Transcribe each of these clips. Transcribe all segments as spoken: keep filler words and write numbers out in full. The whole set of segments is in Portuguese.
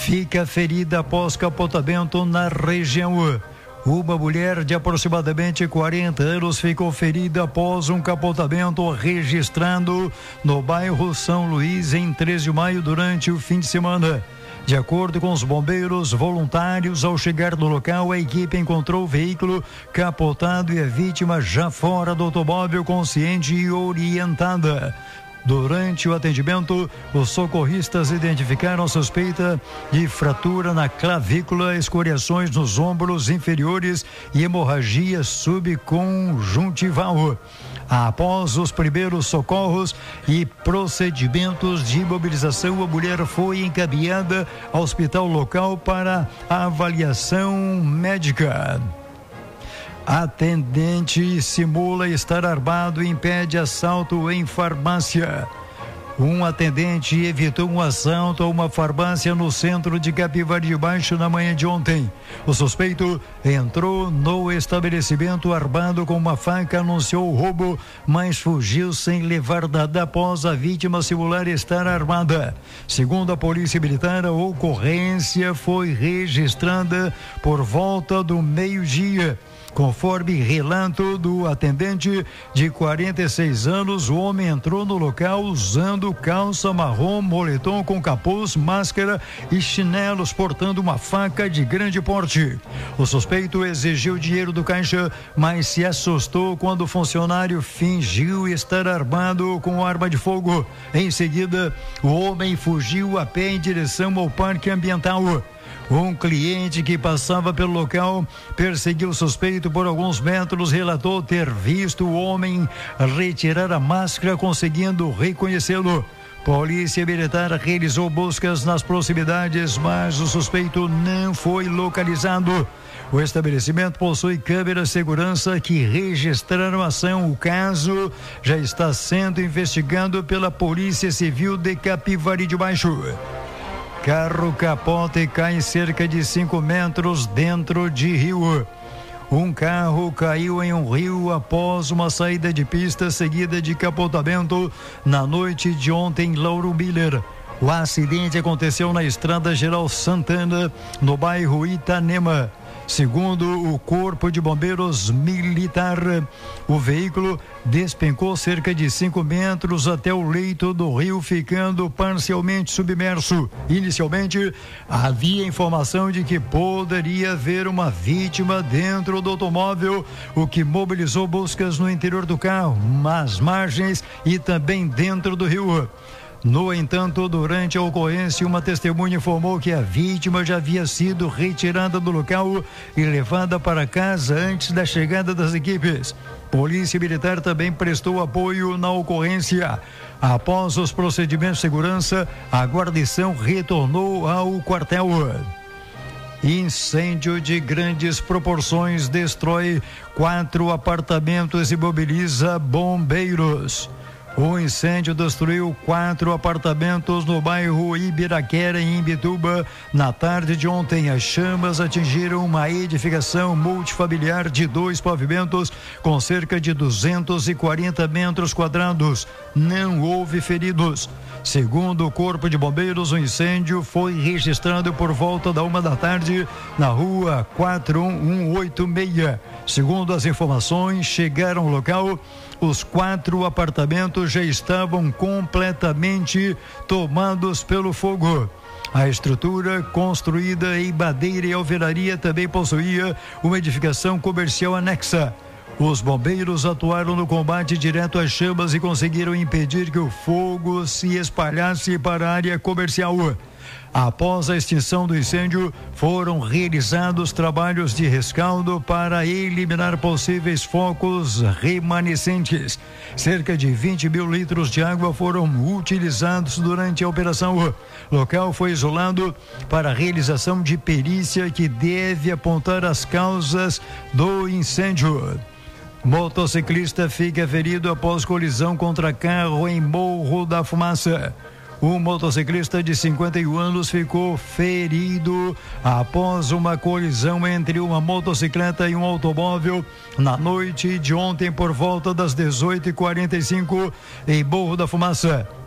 fica ferida após capotamento na região. Uma mulher de aproximadamente quarenta anos ficou ferida após um capotamento registrado no bairro São Luís em três de maio durante o fim de semana. De acordo com os bombeiros voluntários, ao chegar no local, a equipe encontrou o veículo capotado e a vítima já fora do automóvel, consciente e orientada. Durante o atendimento, os socorristas identificaram a suspeita de fratura na clavícula, escoriações nos ombros inferiores e hemorragia subconjuntival. Após os primeiros socorros e procedimentos de imobilização, a mulher foi encaminhada ao hospital local para avaliação médica. Atendente simula estar armado e impede assalto em farmácia. Um atendente evitou um assalto a uma farmácia no centro de Capivari de Baixo na manhã de ontem. O suspeito entrou no estabelecimento armado com uma faca, anunciou o roubo, mas fugiu sem levar nada após a vítima simular estar armada. Segundo a Polícia Militar, a ocorrência foi registrada por volta do meio-dia. Conforme relato do atendente de quarenta e seis anos, o homem entrou no local usando calça marrom, moletom com capuz, máscara e chinelos, portando uma faca de grande porte. O suspeito exigiu dinheiro do caixa, mas se assustou quando o funcionário fingiu estar armado com arma de fogo. Em seguida, o homem fugiu a pé em direção ao parque ambiental. Um cliente que passava pelo local perseguiu o suspeito por alguns metros, relatou ter visto o homem retirar a máscara, conseguindo reconhecê-lo. Polícia Militar realizou buscas nas proximidades, mas o suspeito não foi localizado. O estabelecimento possui câmeras de segurança que registraram a ação. O caso já está sendo investigado pela Polícia Civil de Capivari de Baixo. Carro capota e cai cerca de cinco metros dentro de rio. Um carro caiu em um rio após uma saída de pista seguida de capotamento na noite de ontem em Lauro Miller. O acidente aconteceu na Estrada Geral Santana, no bairro Itanema. Segundo o Corpo de Bombeiros Militar, o veículo despencou cerca de cinco metros até o leito do rio, ficando parcialmente submerso. Inicialmente, havia informação de que poderia haver uma vítima dentro do automóvel, o que mobilizou buscas no interior do carro, nas margens e também dentro do rio. No entanto, durante a ocorrência, uma testemunha informou que a vítima já havia sido retirada do local e levada para casa antes da chegada das equipes. Polícia Militar também prestou apoio na ocorrência. Após os procedimentos de segurança, a guarnição retornou ao quartel. Incêndio de grandes proporções destrói quatro apartamentos e mobiliza bombeiros. O incêndio destruiu quatro apartamentos no bairro Ibiraquera, em Imbituba, na tarde de ontem. As chamas atingiram uma edificação multifamiliar de dois pavimentos com cerca de duzentos e quarenta metros quadrados. Não houve feridos. Segundo o Corpo de Bombeiros, o incêndio foi registrado por volta da uma da tarde na rua quatro um oito seis. Segundo as informações, chegaram ao local, os quatro apartamentos já estavam completamente tomados pelo fogo. A estrutura, construída em madeira e alvenaria, também possuía uma edificação comercial anexa. Os bombeiros atuaram no combate direto às chamas e conseguiram impedir que o fogo se espalhasse para a área comercial. Após a extinção do incêndio, foram realizados trabalhos de rescaldo para eliminar possíveis focos remanescentes. Cerca de vinte mil litros de água foram utilizados durante a operação. O local foi isolado para a realização de perícia que deve apontar as causas do incêndio. Motociclista fica ferido após colisão contra carro em Morro da Fumaça. Um motociclista de cinquenta e um anos ficou ferido após uma colisão entre uma motocicleta e um automóvel na noite de ontem por volta das dezoito e quarenta e cinco em Morro da Fumaça.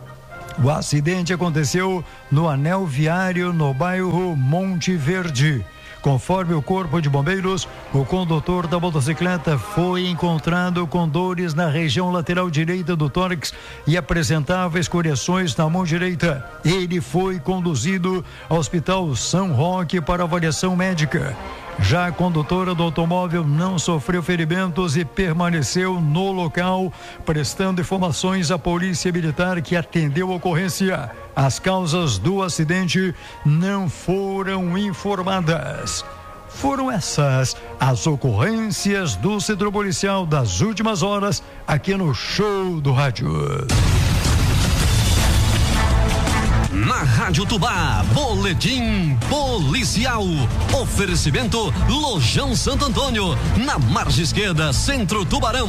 O acidente aconteceu no anel viário no bairro Monte Verde. Conforme o Corpo de Bombeiros, o condutor da motocicleta foi encontrado com dores na região lateral direita do tórax e apresentava escoriações na mão direita. Ele foi conduzido ao Hospital São Roque para avaliação médica. Já a condutora do automóvel não sofreu ferimentos e permaneceu no local, prestando informações à Polícia Militar que atendeu a ocorrência. As causas do acidente não foram informadas. Foram essas as ocorrências do Centro Policial das últimas horas aqui no Show do Rádio. Na Rádio Tubá, boletim policial. Oferecimento Lojão Santo Antônio, na margem esquerda, Centro Tubarão.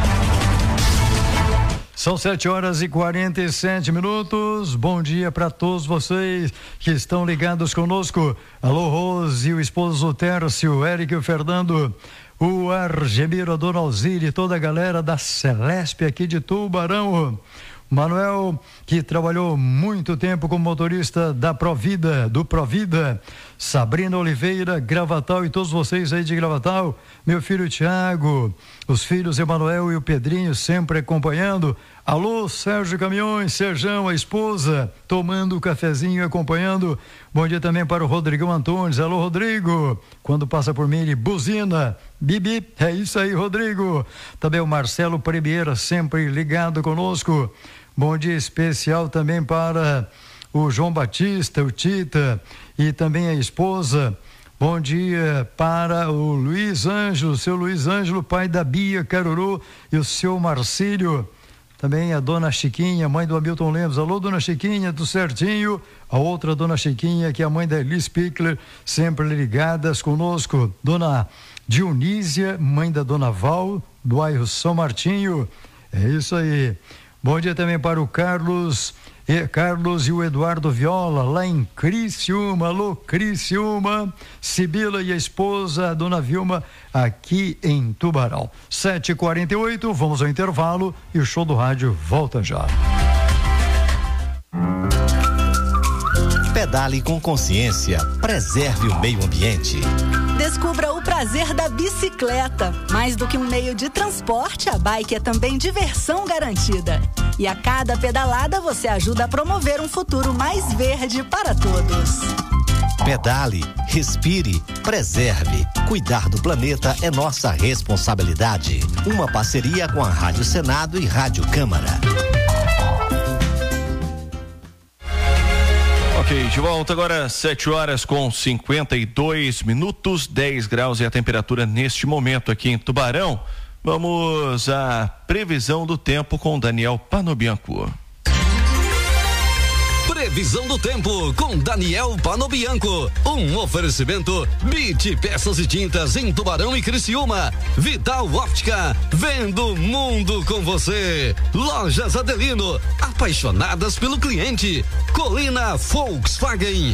São sete horas e quarenta e sete minutos. Bom dia para todos vocês que estão ligados conosco. Alô, Rose, o esposo Tércio, o Eric e o Fernando, o Argemiro, a Dona Alzire, toda a galera da Celesp aqui de Tubarão. Manuel, que trabalhou muito tempo como motorista da Provida, do Provida. Sabrina Oliveira, Gravatal, e todos vocês aí de Gravatal. Meu filho Tiago, os filhos Emanuel e o Pedrinho sempre acompanhando. Alô, Sérgio Caminhões, Serjão, a esposa, tomando um cafezinho e acompanhando. Bom dia também para o Rodrigão Antunes. Alô, Rodrigo, quando passa por mim ele buzina. Bibi, é isso aí, Rodrigo. Também o Marcelo Premieira, sempre ligado conosco. Bom dia especial também para o João Batista, o Tita e também a esposa. Bom dia para o Luiz Ângelo, seu Luiz Ângelo, pai da Bia Caruru, e o seu Marcílio. Também a dona Chiquinha, mãe do Hamilton Lemos. Alô, dona Chiquinha, tudo certinho? A outra dona Chiquinha, que é a mãe da Elis Pickler, sempre ligadas conosco. Dona Dionísia, mãe da dona Val, do bairro São Martinho. É isso aí. Bom dia também para o Carlos, e Carlos e o Eduardo Viola, lá em Criciúma. Alô, Criciúma. Sibila e a esposa, a dona Vilma, aqui em Tubarão. sete e quarenta e oito, vamos ao intervalo e o Show do Rádio volta já. Pedale com consciência, preserve o meio ambiente. Descubra o prazer da bicicleta. Mais do que um meio de transporte, a bike é também diversão garantida. E a cada pedalada você ajuda a promover um futuro mais verde para todos. Pedale, respire, preserve. Cuidar do planeta é nossa responsabilidade. Uma parceria com a Rádio Senado e Rádio Câmara. Ok, de volta agora, sete horas com cinquenta e dois minutos, dez graus e a temperatura neste momento aqui em Tubarão. Vamos à previsão do tempo com Daniel Panobianco. Previsão do tempo com Daniel Panobianco. Um oferecimento Bit Peças e Tintas em Tubarão e Criciúma. Vital Óptica, vendo o mundo com você. Lojas Adelino, apaixonadas pelo cliente. Colina Volkswagen.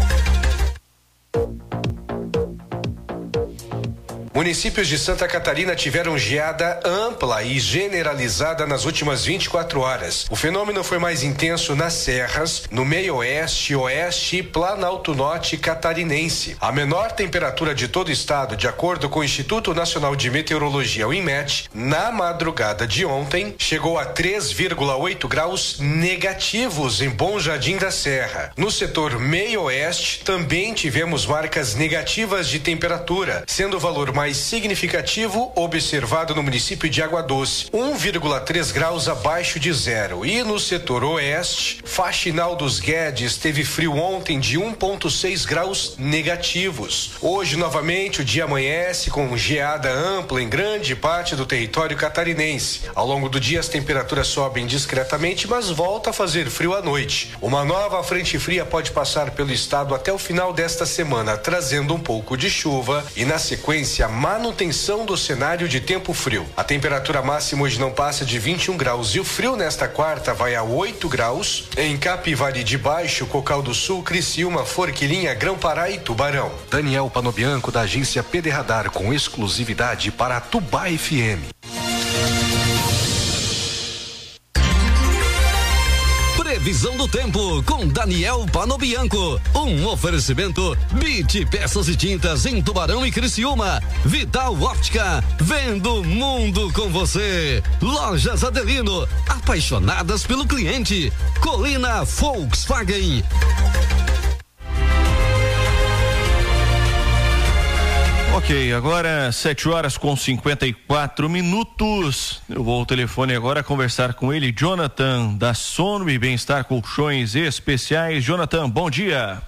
Municípios de Santa Catarina tiveram geada ampla e generalizada nas últimas vinte e quatro horas. O fenômeno foi mais intenso nas serras, no meio oeste, oeste e Planalto Norte catarinense. A menor temperatura de todo o estado, de acordo com o Instituto Nacional de Meteorologia, o INMET, na madrugada de ontem, chegou a três vírgula oito graus negativos em Bom Jardim da Serra. No setor meio oeste, também tivemos marcas negativas de temperatura, sendo o valor mais significativo observado no município de Água Doce, um vírgula três graus abaixo de zero. E no setor oeste, Faxinal dos Guedes teve frio ontem de um vírgula seis graus negativos. Hoje, novamente, o dia amanhece com geada ampla em grande parte do território catarinense. Ao longo do dia, as temperaturas sobem discretamente, mas volta a fazer frio à noite. Uma nova frente fria pode passar pelo estado até o final desta semana, trazendo um pouco de chuva e, na sequência, manutenção do cenário de tempo frio. A temperatura máxima hoje não passa de vinte e um graus e o frio nesta quarta vai a oito graus em Capivari de Baixo, Cocal do Sul, Criciúma, Forquilinha, Grão-Pará e Tubarão. Daniel Panobianco, da agência P D Radar, com exclusividade para a Tubá F M. Previsão do tempo com Daniel Panobianco. Um oferecimento Bit Peças e Tintas em Tubarão e Criciúma. Vital Óptica, vendo o mundo com você. Lojas Adelino, apaixonadas pelo cliente. Colina Volkswagen. Ok, agora sete horas com cinquenta e quatro minutos. Eu vou ao telefone agora conversar com ele, Jonathan, da Sono e Bem-Estar Colchões Especiais. Jonathan, bom dia.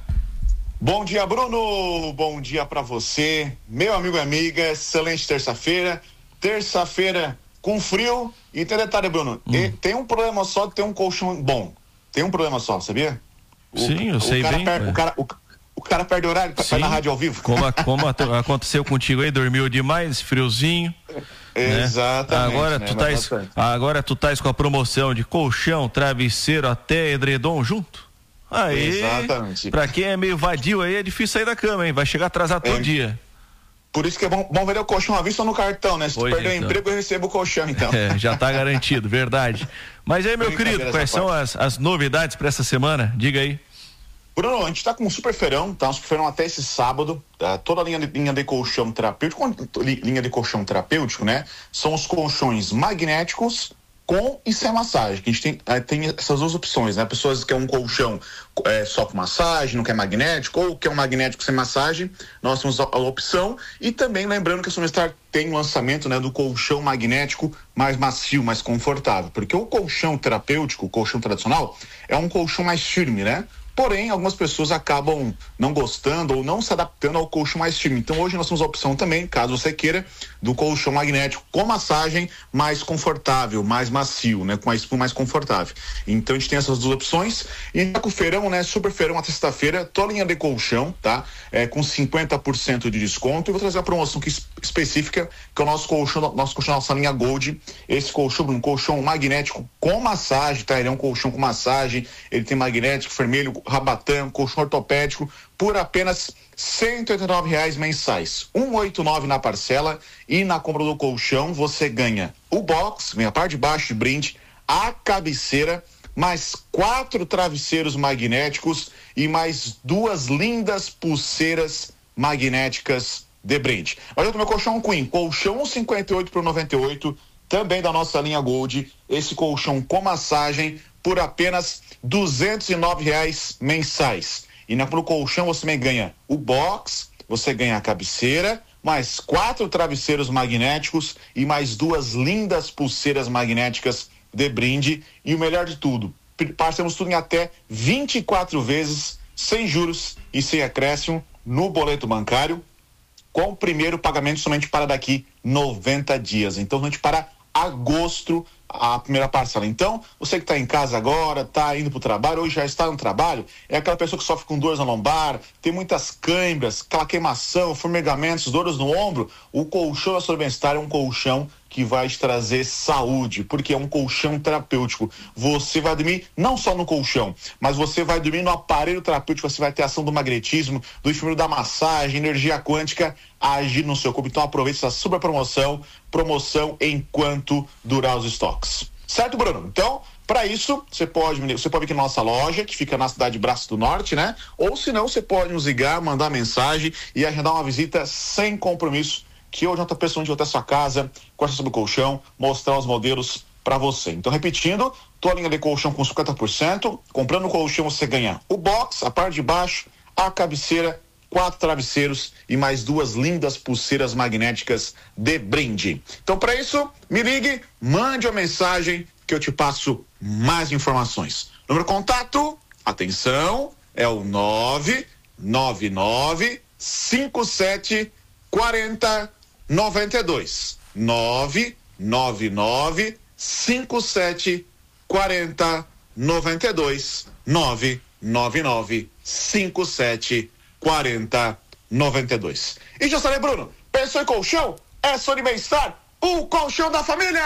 Bom dia, Bruno. Bom dia para você, meu amigo e amiga. Excelente terça-feira. Terça-feira com frio. E tem detalhe, Bruno. Hum. E tem um problema só de ter um colchão bom. Tem um problema só, sabia? O, Sim, eu sei bem. Per, o cara, o, O cara perde horário pra estar na rádio ao vivo. Como, como aconteceu contigo aí, dormiu demais, friozinho. Né? Exatamente. Agora, né? tu tais, agora tu tais com a promoção de colchão, travesseiro, até edredom junto. Aí, exatamente. Pra quem é meio vadio aí, é difícil sair da cama, hein? Vai chegar atrasado é. todo dia. Por isso que é bom, bom ver o colchão à vista ou no cartão, né? Se pois tu perder então. o emprego, eu recebo o colchão, então. É, já tá garantido, verdade. Mas aí, meu querido, quais são as, as novidades para essa semana? Diga aí. Bruno, a gente tá com um super feirão, tá? Um super feirão até esse sábado, tá? Toda a linha de, linha de colchão terapêutico, linha de colchão terapêutico, né? São os colchões magnéticos com e sem massagem, que a gente tem, tem essas duas opções, né? Pessoas que querem um colchão é, só com massagem, não quer magnético, ou quer um magnético sem massagem, nós temos a, a opção. E também lembrando que a Somestar tem um lançamento, né, do colchão magnético mais macio, mais confortável, porque o colchão terapêutico, o colchão tradicional, é um colchão mais firme, né? Porém, algumas pessoas acabam não gostando ou não se adaptando ao colchão mais firme. Então, hoje nós temos a opção também, caso você queira, do colchão magnético com massagem mais confortável, mais macio, né? Com a espuma mais confortável. Então, a gente tem essas duas opções. E tá com o feirão, né? Super feirão até sexta-feira, toda linha de colchão, tá? É, com cinquenta por cento de desconto. E vou trazer uma promoção aqui específica, que é o nosso colchão, nosso colchão, nossa linha Gold. Esse colchão, um colchão magnético com massagem, tá? Ele é um colchão com massagem, ele tem magnético, vermelho, rabatã, colchão ortopédico, por apenas cento e oitenta e nove reais mensais, cento e oitenta e nove na parcela. E na compra do colchão você ganha o box, vem a parte de baixo de brinde, a cabeceira, mais quatro travesseiros magnéticos e mais duas lindas pulseiras magnéticas de brinde. Olha o meu colchão Queen, colchão cinquenta e oito por noventa e oito, também da nossa linha Gold, esse colchão com massagem por apenas duzentos e nove reais mensais. E na pro colchão você também ganha o box, você ganha a cabeceira, mais quatro travesseiros magnéticos e mais duas lindas pulseiras magnéticas de brinde. E o melhor de tudo, parcelamos tudo em até vinte e quatro vezes, sem juros e sem acréscimo no boleto bancário, com o primeiro pagamento somente para daqui noventa dias. Então, somente para agosto a primeira parcela. Então, você que está em casa agora, está indo para o trabalho, hoje já está no trabalho, é aquela pessoa que sofre com dores na lombar, tem muitas câimbras, aquela queimação, formigamentos, dores no ombro. O colchão da Sono Bem-Estar é um colchão que vai te trazer saúde, porque é um colchão terapêutico. Você vai dormir não só no colchão, mas você vai dormir no aparelho terapêutico, você vai ter ação do magnetismo, do efêmero da massagem, energia quântica agir no seu corpo. Então aproveite essa super promoção, promoção enquanto durar os estoques. Certo, Bruno? Então, para isso, você pode, você pode vir aqui na nossa loja, que fica na cidade de Braço do Norte, né? Ou se não, você pode nos ligar, mandar mensagem e agendar uma visita sem compromisso, que hoje outra pessoa vai até sua casa, conversa sobre o colchão, mostrar os modelos para você. Então, repetindo, toda a linha de colchão com cinquenta por cento, comprando o colchão você ganha o box, a parte de baixo, a cabeceira, quatro travesseiros e mais duas lindas pulseiras magnéticas de brinde. Então, para isso, me ligue, mande uma mensagem que eu te passo mais informações. Número de contato, atenção, é o nove nove nove cinco sete quatro zero nove dois. nove nove nove cinco sete quatro zero nove dois. nove nove nove cinco sete quatro zero nove dois. E já falei, Bruno, pensou em colchão? É Sono Bem-Estar, o colchão da família!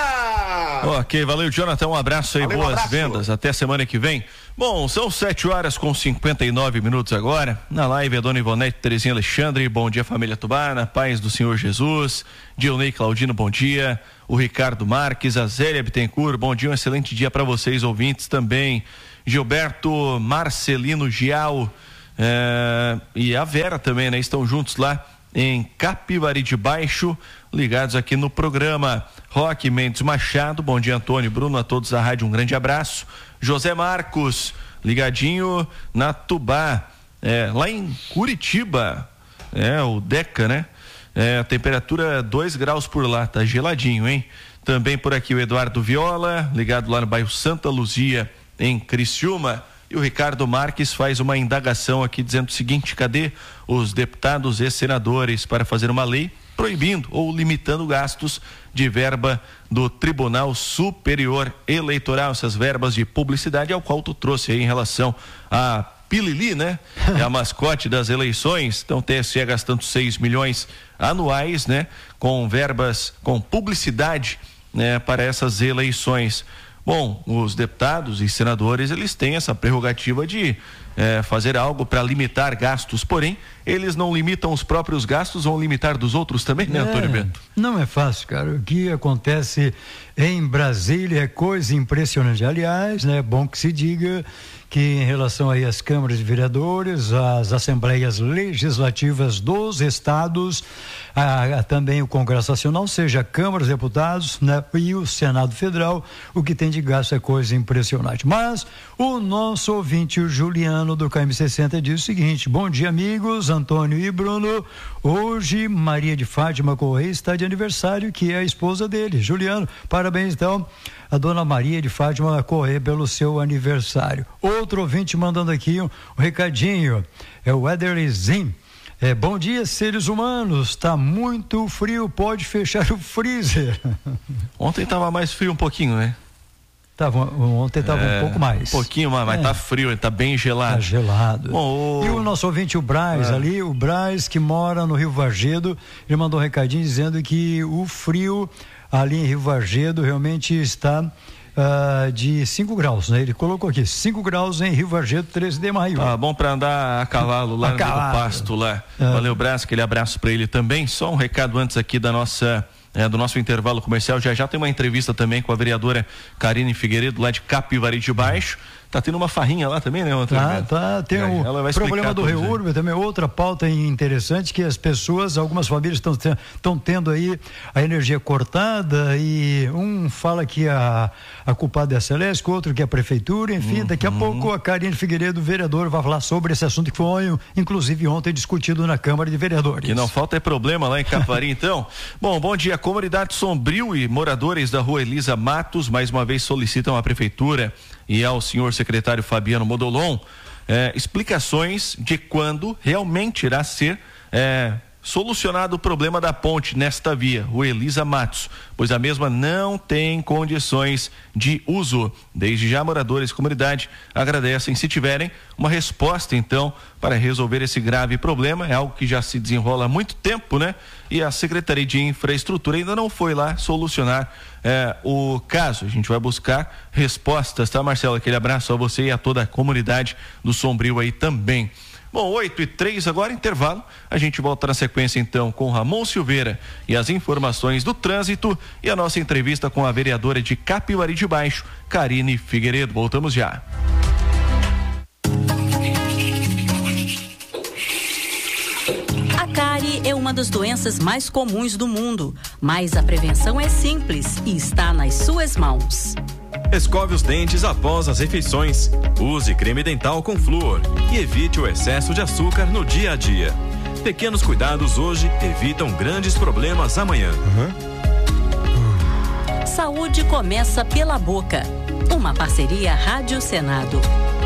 Ok, valeu, Jonathan, um abraço aí, valeu, boas um abraço. Vendas, até semana que vem. Bom, são sete horas com cinquenta e nove minutos agora, na live a dona Ivonete Terezinha Alexandre, bom dia família Tubana, paz do Senhor Jesus, Dionei Claudino, bom dia, o Ricardo Marques, a Zélia Bittencourt, bom dia, um excelente dia para vocês ouvintes também. Gilberto Marcelino Gial é, e a Vera também, né? Estão juntos lá em Capivari de Baixo, ligados aqui no programa. Roque Mendes Machado, bom dia, Antônio, Bruno, a todos da rádio, um grande abraço. José Marcos, ligadinho na Tubá, é, lá em Curitiba, é, o Deca, né? É, a temperatura dois graus por lá, tá geladinho, hein? Também por aqui o Eduardo Viola, ligado lá no bairro Santa Luzia, em Criciúma. E o Ricardo Marques faz uma indagação aqui dizendo o seguinte: cadê os deputados e senadores para fazer uma lei proibindo ou limitando gastos de verba do Tribunal Superior Eleitoral, essas verbas de publicidade ao qual tu trouxe aí em relação a Pilili, né? É a mascote das eleições. Então, o T S E gastando seis milhões anuais, né? Com verbas, com publicidade, né? Para essas eleições. Bom, os deputados e senadores, eles têm essa prerrogativa de é, fazer algo para limitar gastos, porém, eles não limitam os próprios gastos, vão limitar dos outros também, né, é, Antônio Bento? Não é fácil, cara. O que acontece em Brasília é coisa impressionante. Aliás, né, é bom que se diga que em relação aí às câmaras de vereadores, às assembleias legislativas dos estados, a, a, também o Congresso Nacional, seja a Câmara dos Deputados, né, e o Senado Federal, o que tem de gasto é coisa impressionante. Mas o nosso ouvinte, o Juliano do K M sessenta, diz o seguinte: bom dia, amigos, Antônio e Bruno. Hoje Maria de Fátima Correia está de aniversário, que é a esposa dele. Juliano, parabéns então a dona Maria de Fátima Correia pelo seu aniversário. Outro ouvinte mandando aqui um, um recadinho, é o Ederley Zin. É, bom dia, seres humanos, tá muito frio, pode fechar o freezer. Ontem tava mais frio um pouquinho, né? Tava, ontem estava é, um pouco mais. Um pouquinho mais, mas é. Tá frio, ele tá bem gelado. Tá gelado. Bom, o... E o nosso ouvinte, o Braz, é. ali, o Braz que mora no Rio Vargedo, ele mandou um recadinho dizendo que o frio ali em Rio Vargedo realmente está uh, de cinco graus, né? Ele colocou aqui, cinco graus em Rio Vargedo, treze de maio. Tá bom para andar a cavalo lá a no cavalo. pasto lá. É. Valeu, Braz, aquele abraço para ele também. Só um recado antes aqui da nossa... É, do nosso intervalo comercial, já já tem uma entrevista também com a vereadora Karine Figueiredo, lá de Capivari de Baixo. Tá tendo uma farrinha lá também, né? Tá, tá, tem é, o problema do reúrbio, também outra pauta interessante, que as pessoas, algumas famílias estão estão tendo aí a energia cortada, e um fala que a, a culpada é a Celeste, outro que é a prefeitura, enfim, uhum. Daqui a pouco a Karine Figueiredo, vereadora, vai falar sobre esse assunto que foi, inclusive, ontem discutido na Câmara de Vereadores. Que não falta é problema lá em Capivari, então. Bom, bom dia, comunidade Sombrio e moradores da rua Elisa Matos, mais uma vez solicitam à prefeitura e ao senhor secretário Fabiano Modolon eh, explicações de quando realmente irá ser eh, solucionado o problema da ponte nesta via, o Elisa Matos, pois a mesma não tem condições de uso. Desde já, moradores e comunidade agradecem se tiverem uma resposta, então, para resolver esse grave problema. É algo que já se desenrola há muito tempo, né? E a Secretaria de Infraestrutura ainda não foi lá solucionar eh, o caso. A gente vai buscar respostas, tá, Marcelo? Aquele abraço a você e a toda a comunidade do Sombrio aí também. Bom, oito e três agora, intervalo. A gente volta na sequência então com Ramon Silveira e as informações do trânsito e a nossa entrevista com a vereadora de Capivari de Baixo, Karine Figueiredo. Voltamos já. A cárie é uma das doenças mais comuns do mundo, mas a prevenção é simples e está nas suas mãos. Escove os dentes após as refeições. Use creme dental com flúor e evite o excesso de açúcar no dia a dia. Pequenos cuidados hoje evitam grandes problemas amanhã. Uhum. Saúde começa pela boca. Uma parceria Rádio Senado.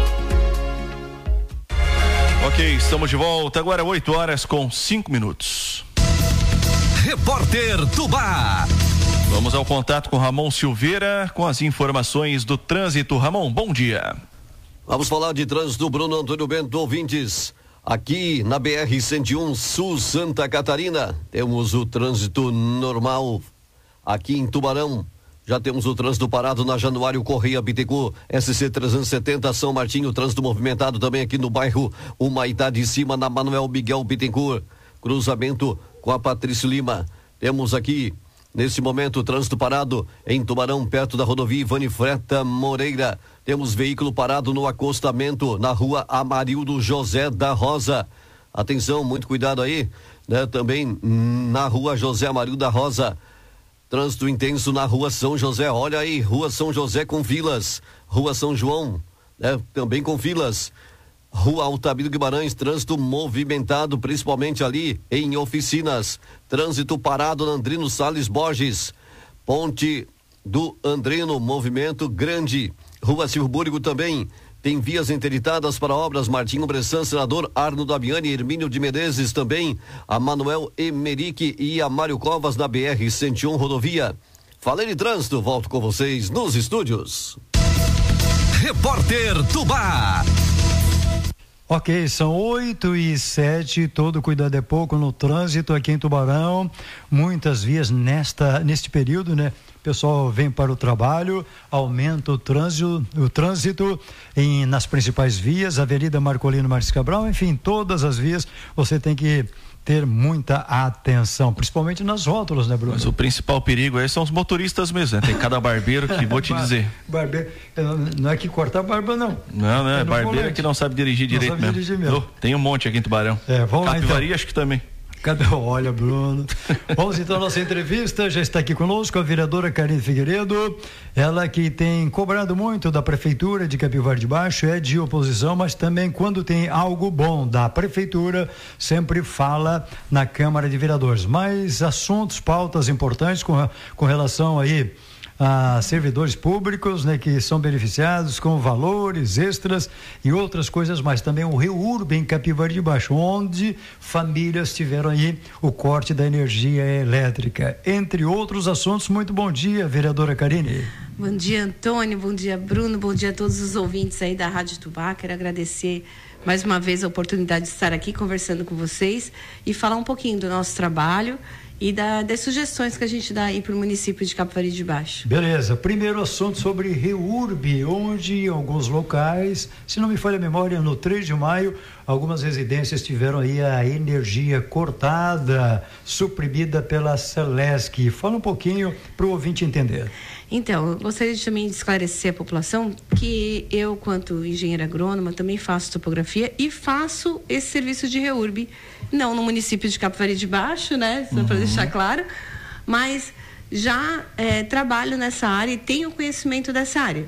Ok, estamos de volta. Agora oito horas com cinco minutos. Repórter Tubá. Vamos ao contato com Ramon Silveira com as informações do trânsito. Ramon, bom dia. Vamos falar de trânsito, Bruno Antônio Bento, ouvintes. Aqui na B R cento e um Sul Santa Catarina, temos o trânsito normal. Aqui em Tubarão, já temos o trânsito parado na Januário Correia Bittencourt, S C trezentos e setenta São Martinho, trânsito movimentado também aqui no bairro Humaitá de Cima, na Manuel Miguel Bittencourt. Cruzamento com a Patrício Lima. Temos aqui Nesse momento, trânsito parado em Tubarão, perto da rodovia Ivani Freta Moreira. Temos veículo parado no acostamento na rua Amarildo José da Rosa. Atenção, muito cuidado aí, né? Também na rua José Amarildo da Rosa. Trânsito intenso na rua São José. Olha aí, rua São José com filas. Rua São João, né? Também com filas. Rua Altamiro Guimarães, trânsito movimentado, principalmente ali em oficinas. Trânsito parado na Andrino Salles Borges. Ponte do Andrino, movimento grande. Rua Silvio Burgo também tem vias interditadas para obras. Martinho Bressan, senador Arno Damiani, Hermínio de Menezes também. A Manuel Emerick e a Mário Covas na B R cento e um rodovia. Falei de trânsito, volto com vocês nos estúdios. Repórter Tubá. Ok, são oito e sete, todo cuidado é pouco no trânsito aqui em Tubarão, muitas vias nesta, neste período, né? O pessoal vem para o trabalho, aumenta o trânsito, o trânsito em, nas principais vias, Avenida Marcolino Marques Cabral, enfim, todas as vias você tem que ter muita atenção, principalmente nas rótulas, né, Bruno? Mas o principal perigo aí são os motoristas mesmo, né? Tem cada barbeiro que vou te dizer. Barbeiro, não é que cortar barba, não. Não, né? É barbeiro volante. Que não sabe dirigir não direito sabe mesmo. Dirigir mesmo. Oh, tem um monte aqui em Tubarão. É, vamos Capivari, lá, então. acho que também. Cadê? Olha, Bruno. Vamos então à nossa entrevista. Já está aqui conosco a vereadora Karine Figueiredo. Ela que tem cobrado muito da prefeitura de Capivari de Baixo, é de oposição, mas também quando tem algo bom da prefeitura, sempre fala na Câmara de Vereadores. Mas assuntos, pautas importantes com, com relação aí a servidores públicos, né, que são beneficiados com valores extras e outras coisas mais. Também o REURB em Capivari de Baixo, onde famílias tiveram aí o corte da energia elétrica, entre outros assuntos. Muito bom dia, vereadora Karine. Bom dia, Antônio, bom dia, Bruno, bom dia a todos os ouvintes aí da Rádio Tubá. Quero agradecer mais uma vez a oportunidade de estar aqui conversando com vocês e falar um pouquinho do nosso trabalho e da, das sugestões que a gente dá aí para o município de Capivari de Baixo. Beleza, primeiro assunto sobre REURB, onde em alguns locais, se não me falha a memória, no três de maio, algumas residências tiveram aí a energia cortada, suprimida pela Celesc. Fala um pouquinho para o ouvinte entender. Então, eu gostaria de, também de esclarecer a população que eu, quanto engenheira agrônoma, também faço topografia e faço esse serviço de REURB, não no município de Capivari de Baixo, né, só uhum. para deixar claro, mas já é, trabalho nessa área e tenho conhecimento dessa área.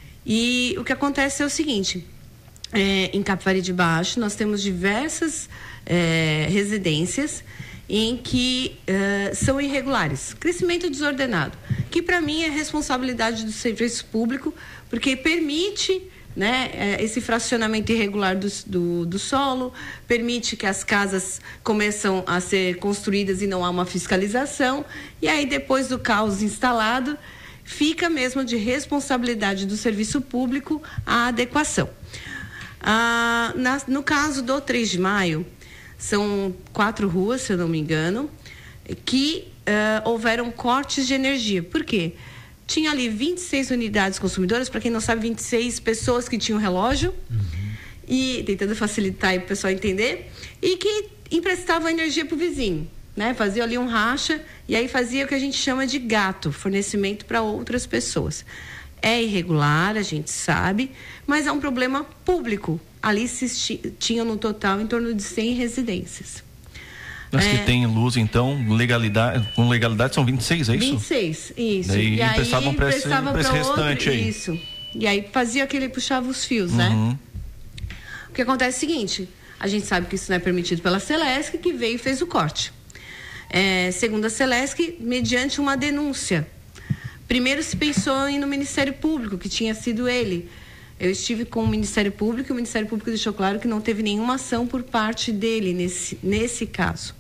E o que acontece é o seguinte, é, em Capivari de Baixo nós temos diversas é, residências em que uh, são irregulares, crescimento desordenado, que para mim é responsabilidade do serviço público, porque permite, né, esse fracionamento irregular do, do, do solo, permite que as casas começam a ser construídas e não há uma fiscalização, e aí depois do caos instalado, fica mesmo de responsabilidade do serviço público a adequação. Ah, na, no caso do três de maio, são quatro ruas, se eu não me engano, que uh, houveram cortes de energia. Por quê? Tinha ali vinte e seis unidades consumidoras, para quem não sabe, vinte e seis pessoas que tinham relógio, uhum. e tentando facilitar para o pessoal entender, e que emprestavam energia para o vizinho, né? Fazia ali um racha, e aí fazia o que a gente chama de gato, fornecimento para outras pessoas. É irregular, a gente sabe, mas é um problema público. Ali se tinham no total em torno de cem residências. Mas é, que tem luz, então, legalidade, com legalidade são vinte e seis, é isso? vinte e seis, isso. Daí e aí prestavam para esse, prestava esse restante outro, aí. Isso. E aí fazia aquele, puxava os fios, uhum. né? O que acontece é o seguinte, a gente sabe que isso não é permitido pela Celesc, que veio e fez o corte. É, segundo a Celesc, mediante uma denúncia. Primeiro se pensou em no Ministério Público, que tinha sido ele. Eu estive com o Ministério Público e o Ministério Público deixou claro que não teve nenhuma ação por parte dele nesse, nesse caso.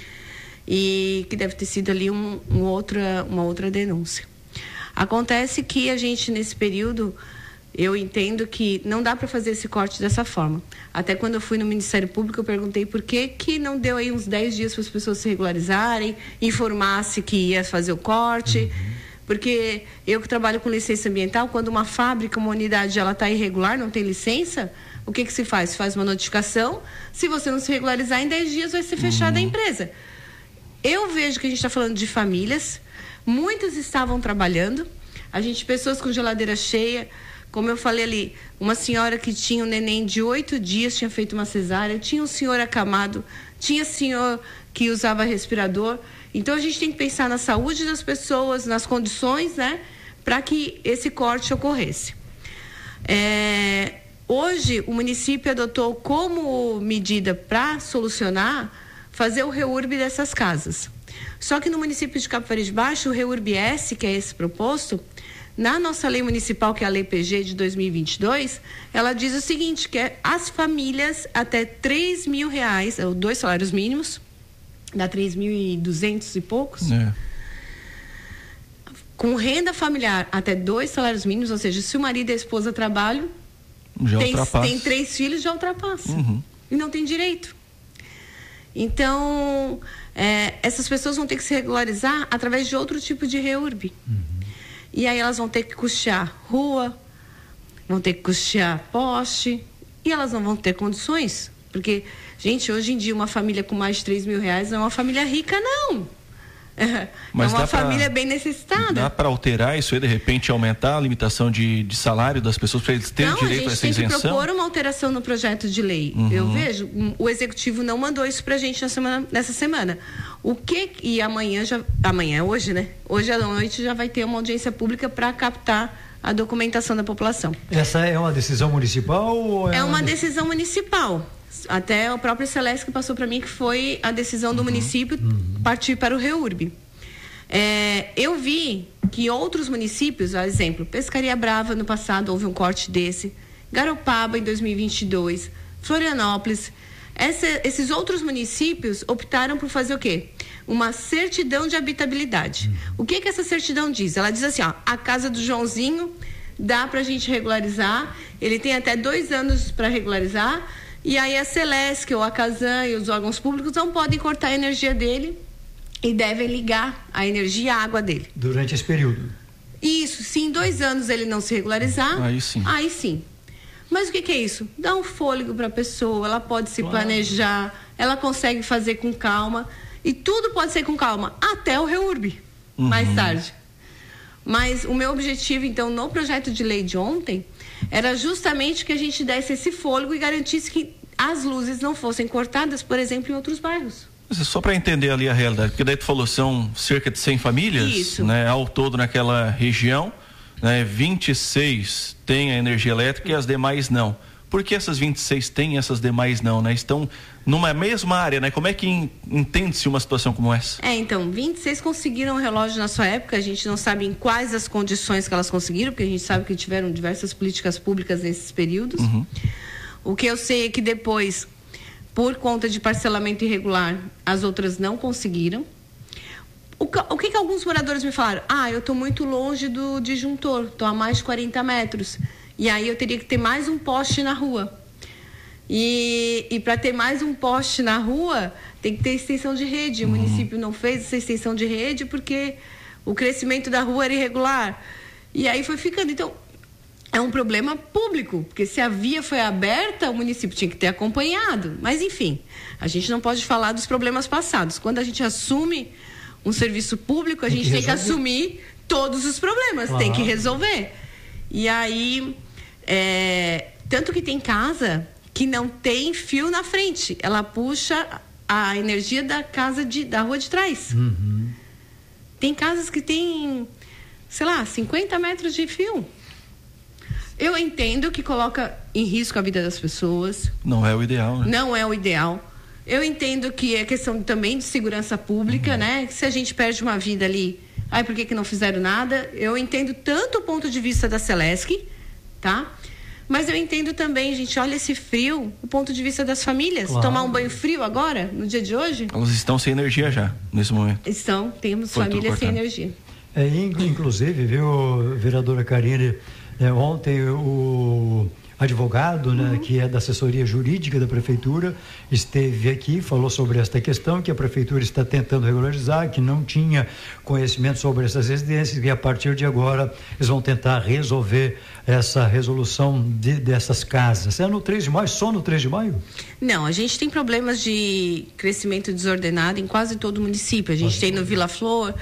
E que deve ter sido ali um, um outra, uma outra denúncia. Acontece que a gente, nesse período, eu entendo que não dá para fazer esse corte dessa forma. Até quando eu fui no Ministério Público, eu perguntei por que que não deu aí uns dez dias para as pessoas se regularizarem, informasse que ia fazer o corte. Uhum. Porque eu que trabalho com licença ambiental, quando uma fábrica, uma unidade, ela está irregular, não tem licença, o que que se faz? Se faz uma notificação, se você não se regularizar, em dez dias vai ser fechada uhum. a empresa. Eu vejo que a gente está falando de famílias, Muitos estavam trabalhando, a gente, pessoas com geladeira cheia, como eu falei ali, uma senhora que tinha um neném de oito dias, tinha feito uma cesárea, tinha um senhor acamado, tinha senhor que usava respirador. Então a gente tem que pensar na saúde das pessoas, nas condições, né, para que esse corte ocorresse. É, hoje o município adotou como medida para solucionar, fazer o REURB dessas casas. Só que no município de Capivari de Baixo, o REURB S, que é esse proposto, na nossa lei municipal, que é a Lei P G de dois mil e vinte e dois, ela diz o seguinte, que é as famílias até três mil reais, ou dois salários mínimos, dá três mil e duzentos e poucos, é. Com renda familiar até dois salários mínimos, ou seja, se o marido e a esposa trabalham, já tem, ultrapassa. tem três filhos, já ultrapassa. Uhum. E não tem direito. Então, é, essas pessoas vão ter que se regularizar através de outro tipo de REURB. Uhum. E aí elas vão ter que custear rua, vão ter que custear poste, e elas não vão ter condições. Porque, gente, hoje em dia uma família com mais de três mil reais não é uma família rica, não. É, Mas é uma pra, família bem necessitada. Dá para alterar isso aí, de repente aumentar a limitação de, de salário das pessoas para eles terem não, direito a essa isenção? A gente tem que propor uma alteração no projeto de lei. Uhum. Eu vejo, o executivo não mandou isso pra gente na semana, nessa semana. O que, e amanhã já, amanhã é hoje, né? Hoje à noite já vai ter uma audiência pública para captar a documentação da população. Essa é uma decisão municipal? Ou é, é uma uma decisão municipal. Até o próprio Celeste que passou para mim que foi a decisão do uhum. município uhum. partir para o REURB. É, eu vi que outros municípios, por exemplo, Pescaria Brava no passado houve um corte desse, Garopaba em dois mil e vinte e dois, Florianópolis, essa, esses outros municípios optaram por fazer o quê? Uma certidão de habitabilidade. Uhum. O que que essa certidão diz? Ela diz assim, ó, a casa do Joãozinho dá para a gente regularizar, ele tem até dois anos para regularizar. E aí a Celesc ou a Casan e os órgãos públicos não podem cortar a energia dele e devem ligar a energia e a água dele. Durante esse período? Isso, se em dois anos ele não se regularizar, aí sim. Aí sim. Mas o que, que é isso? Dá um fôlego para a pessoa, ela pode se claro. planejar, ela consegue fazer com calma, e tudo pode ser com calma, até o REURB, uhum. mais tarde. Mas o meu objetivo, então, no projeto de lei de ontem, era justamente que a gente desse esse fôlego e garantisse que as luzes não fossem cortadas, por exemplo, em outros bairros. Mas é só para entender ali a realidade, porque daí tu falou, são cerca de cem famílias, isso, né, ao todo naquela região, né, vinte e seis têm a energia elétrica e as demais não. Por que essas vinte e seis têm e essas demais não, né? Estão numa mesma área, né? Como é que entende-se uma situação como essa? É, então, vinte e seis conseguiram o relógio na sua época, a gente não sabe em quais as condições que elas conseguiram, porque a gente sabe que tiveram diversas políticas públicas nesses períodos. Uhum. O que eu sei é que depois, por conta de parcelamento irregular, as outras não conseguiram. O que, o que, que alguns moradores me falaram? Ah, eu estou muito longe do disjuntor, estou a mais de quarenta metros. E aí eu teria que ter mais um poste na rua. E, e para ter mais um poste na rua, tem que ter extensão de rede. O uhum. município não fez essa extensão de rede porque o crescimento da rua era irregular. E aí foi ficando. Então, é um problema público, porque se a via foi aberta, o município tinha que ter acompanhado. Mas, enfim, a gente não pode falar dos problemas passados. Quando a gente assume um serviço público, a gente tem que, tem que assumir todos os problemas, claro. Tem que resolver. E aí... É, tanto que tem casa que não tem fio na frente, ela puxa a energia da casa de, da rua de trás. Uhum. Tem casas que tem, sei lá, cinquenta metros de fio. Eu entendo que coloca em risco a vida das pessoas. Não é o ideal, né? Não é o ideal. Eu entendo que é questão também de segurança pública, uhum. né? Que se a gente perde uma vida ali, ai, por que que não fizeram nada? Eu entendo tanto o ponto de vista da Celesc, tá? Mas eu entendo também, gente, olha esse frio, o ponto de vista das famílias. Claro. Tomar um banho frio agora, no dia de hoje? Elas estão sem energia já, nesse momento. Estão, temos Foi famílias sem energia. É, inclusive, viu, vereadora Karine, é, ontem o advogado, né, uhum. que é da assessoria jurídica da prefeitura, esteve aqui, falou sobre esta questão, que a prefeitura está tentando regularizar, que não tinha conhecimento sobre essas residências, e a partir de agora eles vão tentar resolver essa resolução de, dessas casas. É no três de maio, só no três de maio? Não, a gente tem problemas de crescimento desordenado em quase todo o município. A gente quase tem no Vila Flor,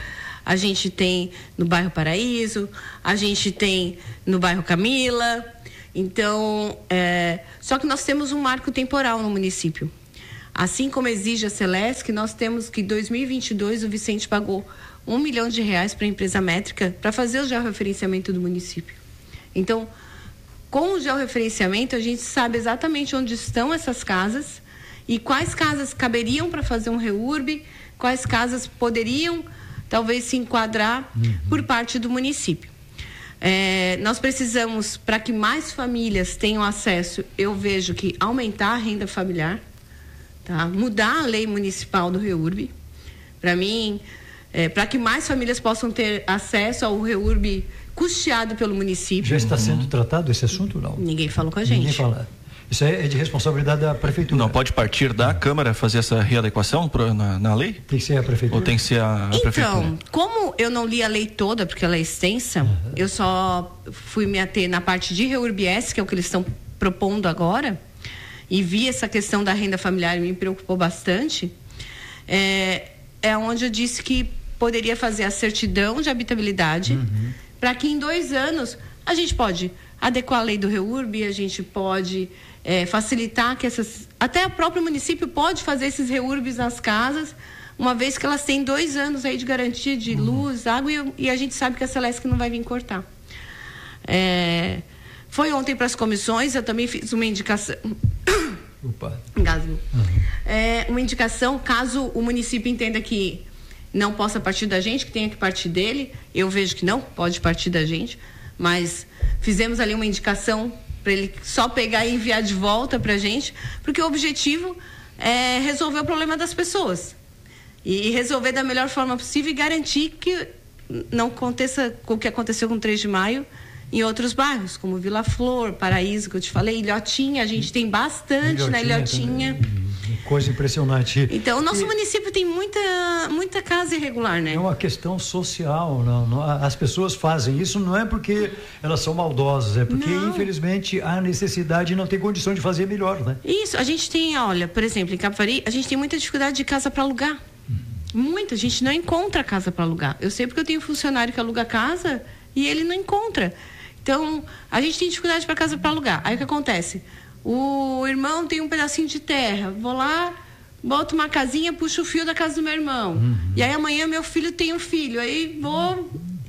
a gente tem no bairro Paraíso, a gente tem no bairro Camila. Então, é, só que nós temos um marco temporal no município. Assim como exige a Celesc, nós temos que em dois mil e vinte e dois o Vicente pagou um milhão de reais para a empresa métrica para fazer o georreferenciamento do município. Então, com o georreferenciamento, a gente sabe exatamente onde estão essas casas e quais casas caberiam para fazer um REURB, quais casas poderiam, talvez, se enquadrar uhum. por parte do município. É, nós precisamos, para que mais famílias tenham acesso, eu vejo que aumentar a renda familiar, tá? Mudar a lei municipal do REURB. Para mim, é, para que mais famílias possam ter acesso ao REURB custeado pelo município. Já está sendo tratado esse assunto ou não? Ninguém falou com a gente. Ninguém fala. Isso é de responsabilidade da prefeitura. Não pode partir da Câmara fazer essa readequação pra, na, na lei? Tem que ser a prefeitura? Ou tem que ser a, a então, prefeitura? Então, como eu não li a lei toda, porque ela é extensa, uhum. eu só fui me ater na parte de REURB-S, que é o que eles estão propondo agora, e vi essa questão da renda familiar e me preocupou bastante, é, é onde eu disse que poderia fazer a certidão de habitabilidade, uhum. para que em dois anos a gente pode adequar a lei do REURB, a gente pode é, facilitar que essas... Até o próprio município pode fazer esses REURBs nas casas, uma vez que elas têm dois anos aí de garantia de luz, água, e, e a gente sabe que a Celesc não vai vir cortar. É, foi ontem para as comissões, eu também fiz uma indicação... Opa. Gasmo. Uhum. É, uma indicação, caso o município entenda que não possa partir da gente, que tenha que partir dele, eu vejo que não pode partir da gente, mas fizemos ali uma indicação para ele só pegar e enviar de volta para a gente, porque o objetivo é resolver o problema das pessoas e resolver da melhor forma possível e garantir que não aconteça o que aconteceu com três de maio em outros bairros, como Vila Flor, Paraíso, que eu te falei, Ilhotinha, a gente tem bastante Ilhotinha, na Ilhotinha. Também. Coisa impressionante. Então, o nosso e... município tem muita, muita casa irregular, né? É uma questão social. Não, não, as pessoas fazem isso não é porque elas são maldosas, é porque, não. infelizmente, há necessidade e não tem condição de fazer melhor, né? Isso, a gente tem, olha, por exemplo, em Capivari, a gente tem muita dificuldade de casa para alugar. Uhum. Muita, a gente não encontra casa para alugar. Eu sei porque eu tenho um funcionário que aluga casa e ele não encontra. Então, a gente tem dificuldade para casa para alugar. Aí o que acontece? O irmão tem um pedacinho de terra, vou lá, boto uma casinha, puxo o fio da casa do meu irmão. Uhum. E aí amanhã meu filho tem um filho, aí vou...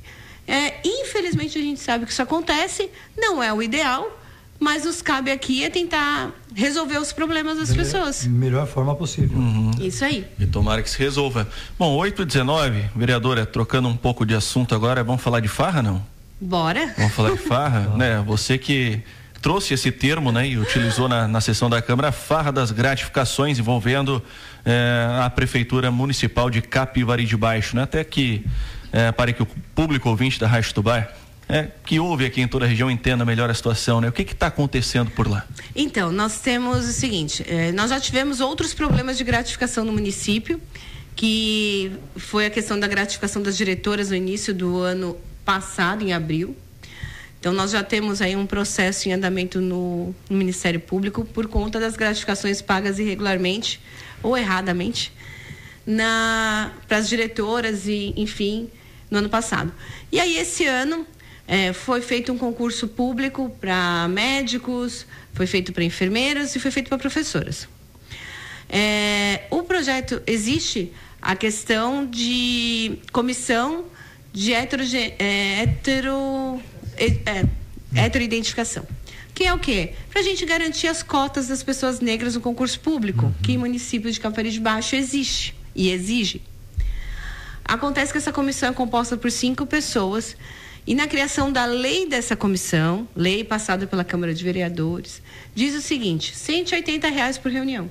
É, infelizmente a gente sabe que isso acontece, não é o ideal, mas nos cabe aqui é tentar resolver os problemas das melhor, pessoas. Melhor forma possível. Uhum. Isso aí. E tomara que se resolva. Bom, oito e dezenove, vereadora, trocando um pouco de assunto agora, vamos falar de farra, não? Bora. Vamos falar de farra, né? Você que trouxe esse termo, né, e utilizou na, na sessão da Câmara, a farra das gratificações envolvendo eh, a Prefeitura Municipal de Capivari de Baixo, né? Até que, eh, para que o público ouvinte da Rádio Tubá, eh, que ouve aqui em toda a região, entenda melhor a situação, né? O que está acontecendo por lá? Então, nós temos o seguinte, eh, nós já tivemos outros problemas de gratificação no município, que foi a questão da gratificação das diretoras no início do ano passado, em abril. Então, nós já temos aí um processo em andamento no, no Ministério Público por conta das gratificações pagas irregularmente ou erradamente para as diretoras e, enfim, no ano passado. E aí, esse ano, é, foi feito um concurso público para médicos, foi feito para enfermeiras e foi feito para professoras. É, o projeto, existe a questão de comissão de heteroge, é, hetero... É, heteroidentificação. Que é o quê? Para a gente garantir as cotas das pessoas negras no concurso público, uhum. que em município de Capivari de Baixo existe e exige. Acontece que essa comissão é composta por cinco pessoas e na criação da lei dessa comissão, lei passada pela Câmara de Vereadores, diz o seguinte, cento e oitenta reais por reunião.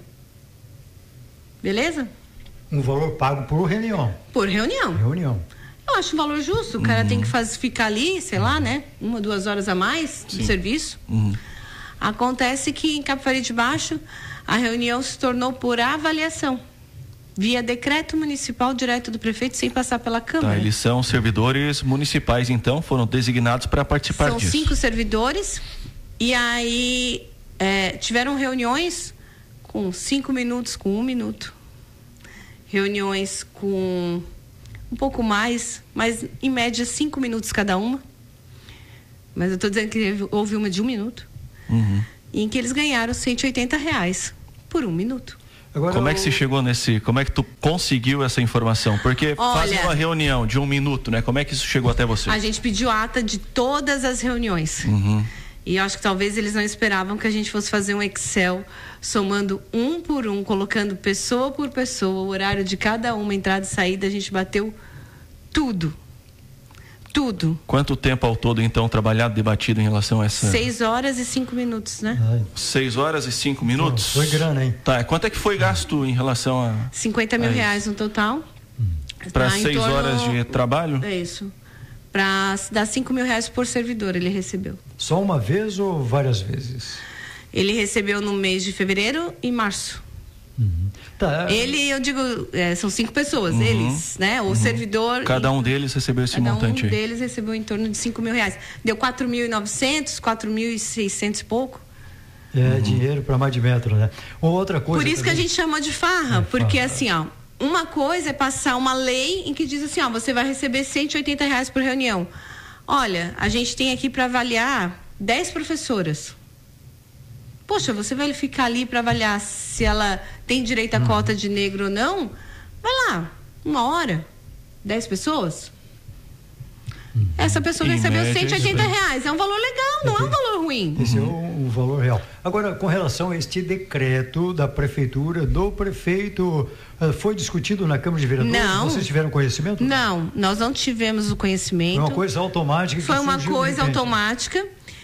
Beleza? Um valor pago por reunião. Por reunião. Reunião. Eu acho um valor justo, o cara uhum. tem que faz, ficar ali, sei lá, né? Uma, duas horas a mais de serviço. Uhum. Acontece que em Capivari de Baixo, a reunião se tornou por avaliação, via decreto municipal direto do prefeito, sem passar pela Câmara. Tá, eles são servidores municipais, então, foram designados para participar são disso. São cinco servidores, e aí é, tiveram reuniões com cinco minutos, com um minuto. Reuniões com um pouco mais, mas em média cinco minutos cada uma. Mas eu estou dizendo que houve uma de um minuto, uhum. em que eles ganharam cento e oitenta reais por um minuto. Agora, como é que você chegou nesse, como é que tu conseguiu essa informação? Porque Olha, faz uma reunião de um minuto, né? Como é que isso chegou até você? A gente pediu ata de todas as reuniões. Uhum. E eu acho que talvez eles não esperavam que a gente fosse fazer um Excel somando um por um, colocando pessoa por pessoa, o horário de cada uma, entrada e saída, a gente bateu tudo. Tudo. Quanto tempo ao todo, então, trabalhado, debatido em relação a essa... Seis horas e cinco minutos, né? Ai. Seis horas e cinco minutos? Foi grana, hein? Tá, quanto é que foi gasto em relação a... cinquenta mil reais no total. Hum. Para tá, seis torno... horas de trabalho? É isso. Para dar cinco mil reais por servidor, ele recebeu. Só uma vez ou várias vezes? Ele recebeu no mês de fevereiro e março. Uhum. Tá. Ele, eu digo, é, são cinco pessoas, uhum. eles, né? O uhum. servidor. Cada um deles recebeu esse cada montante um aí. deles recebeu em torno de cinco mil reais. Deu quatro mil e novecentos, quatro mil e seiscentos e pouco. É, uhum. dinheiro para mais de metro, né? Ou outra coisa. Por isso também... que a gente chamou de farra, é, porque farra. assim, ó, uma coisa é passar uma lei em que diz assim, ó, você vai receber cento e oitenta reais por reunião. Olha, a gente tem aqui para avaliar dez professoras. Poxa, você vai ficar ali para avaliar se ela tem direito à cota de negro ou não? Vai lá, uma hora, dez pessoas. Essa pessoa Em recebeu média, cento e oitenta reais. É um valor legal, não é um valor ruim. Esse é o, o valor real. Agora, com relação a este decreto da prefeitura, do prefeito, foi discutido na Câmara de Vereadores? Não. Vocês tiveram conhecimento? Não, nós não tivemos o conhecimento. Foi uma coisa automática. Foi uma coisa de automática.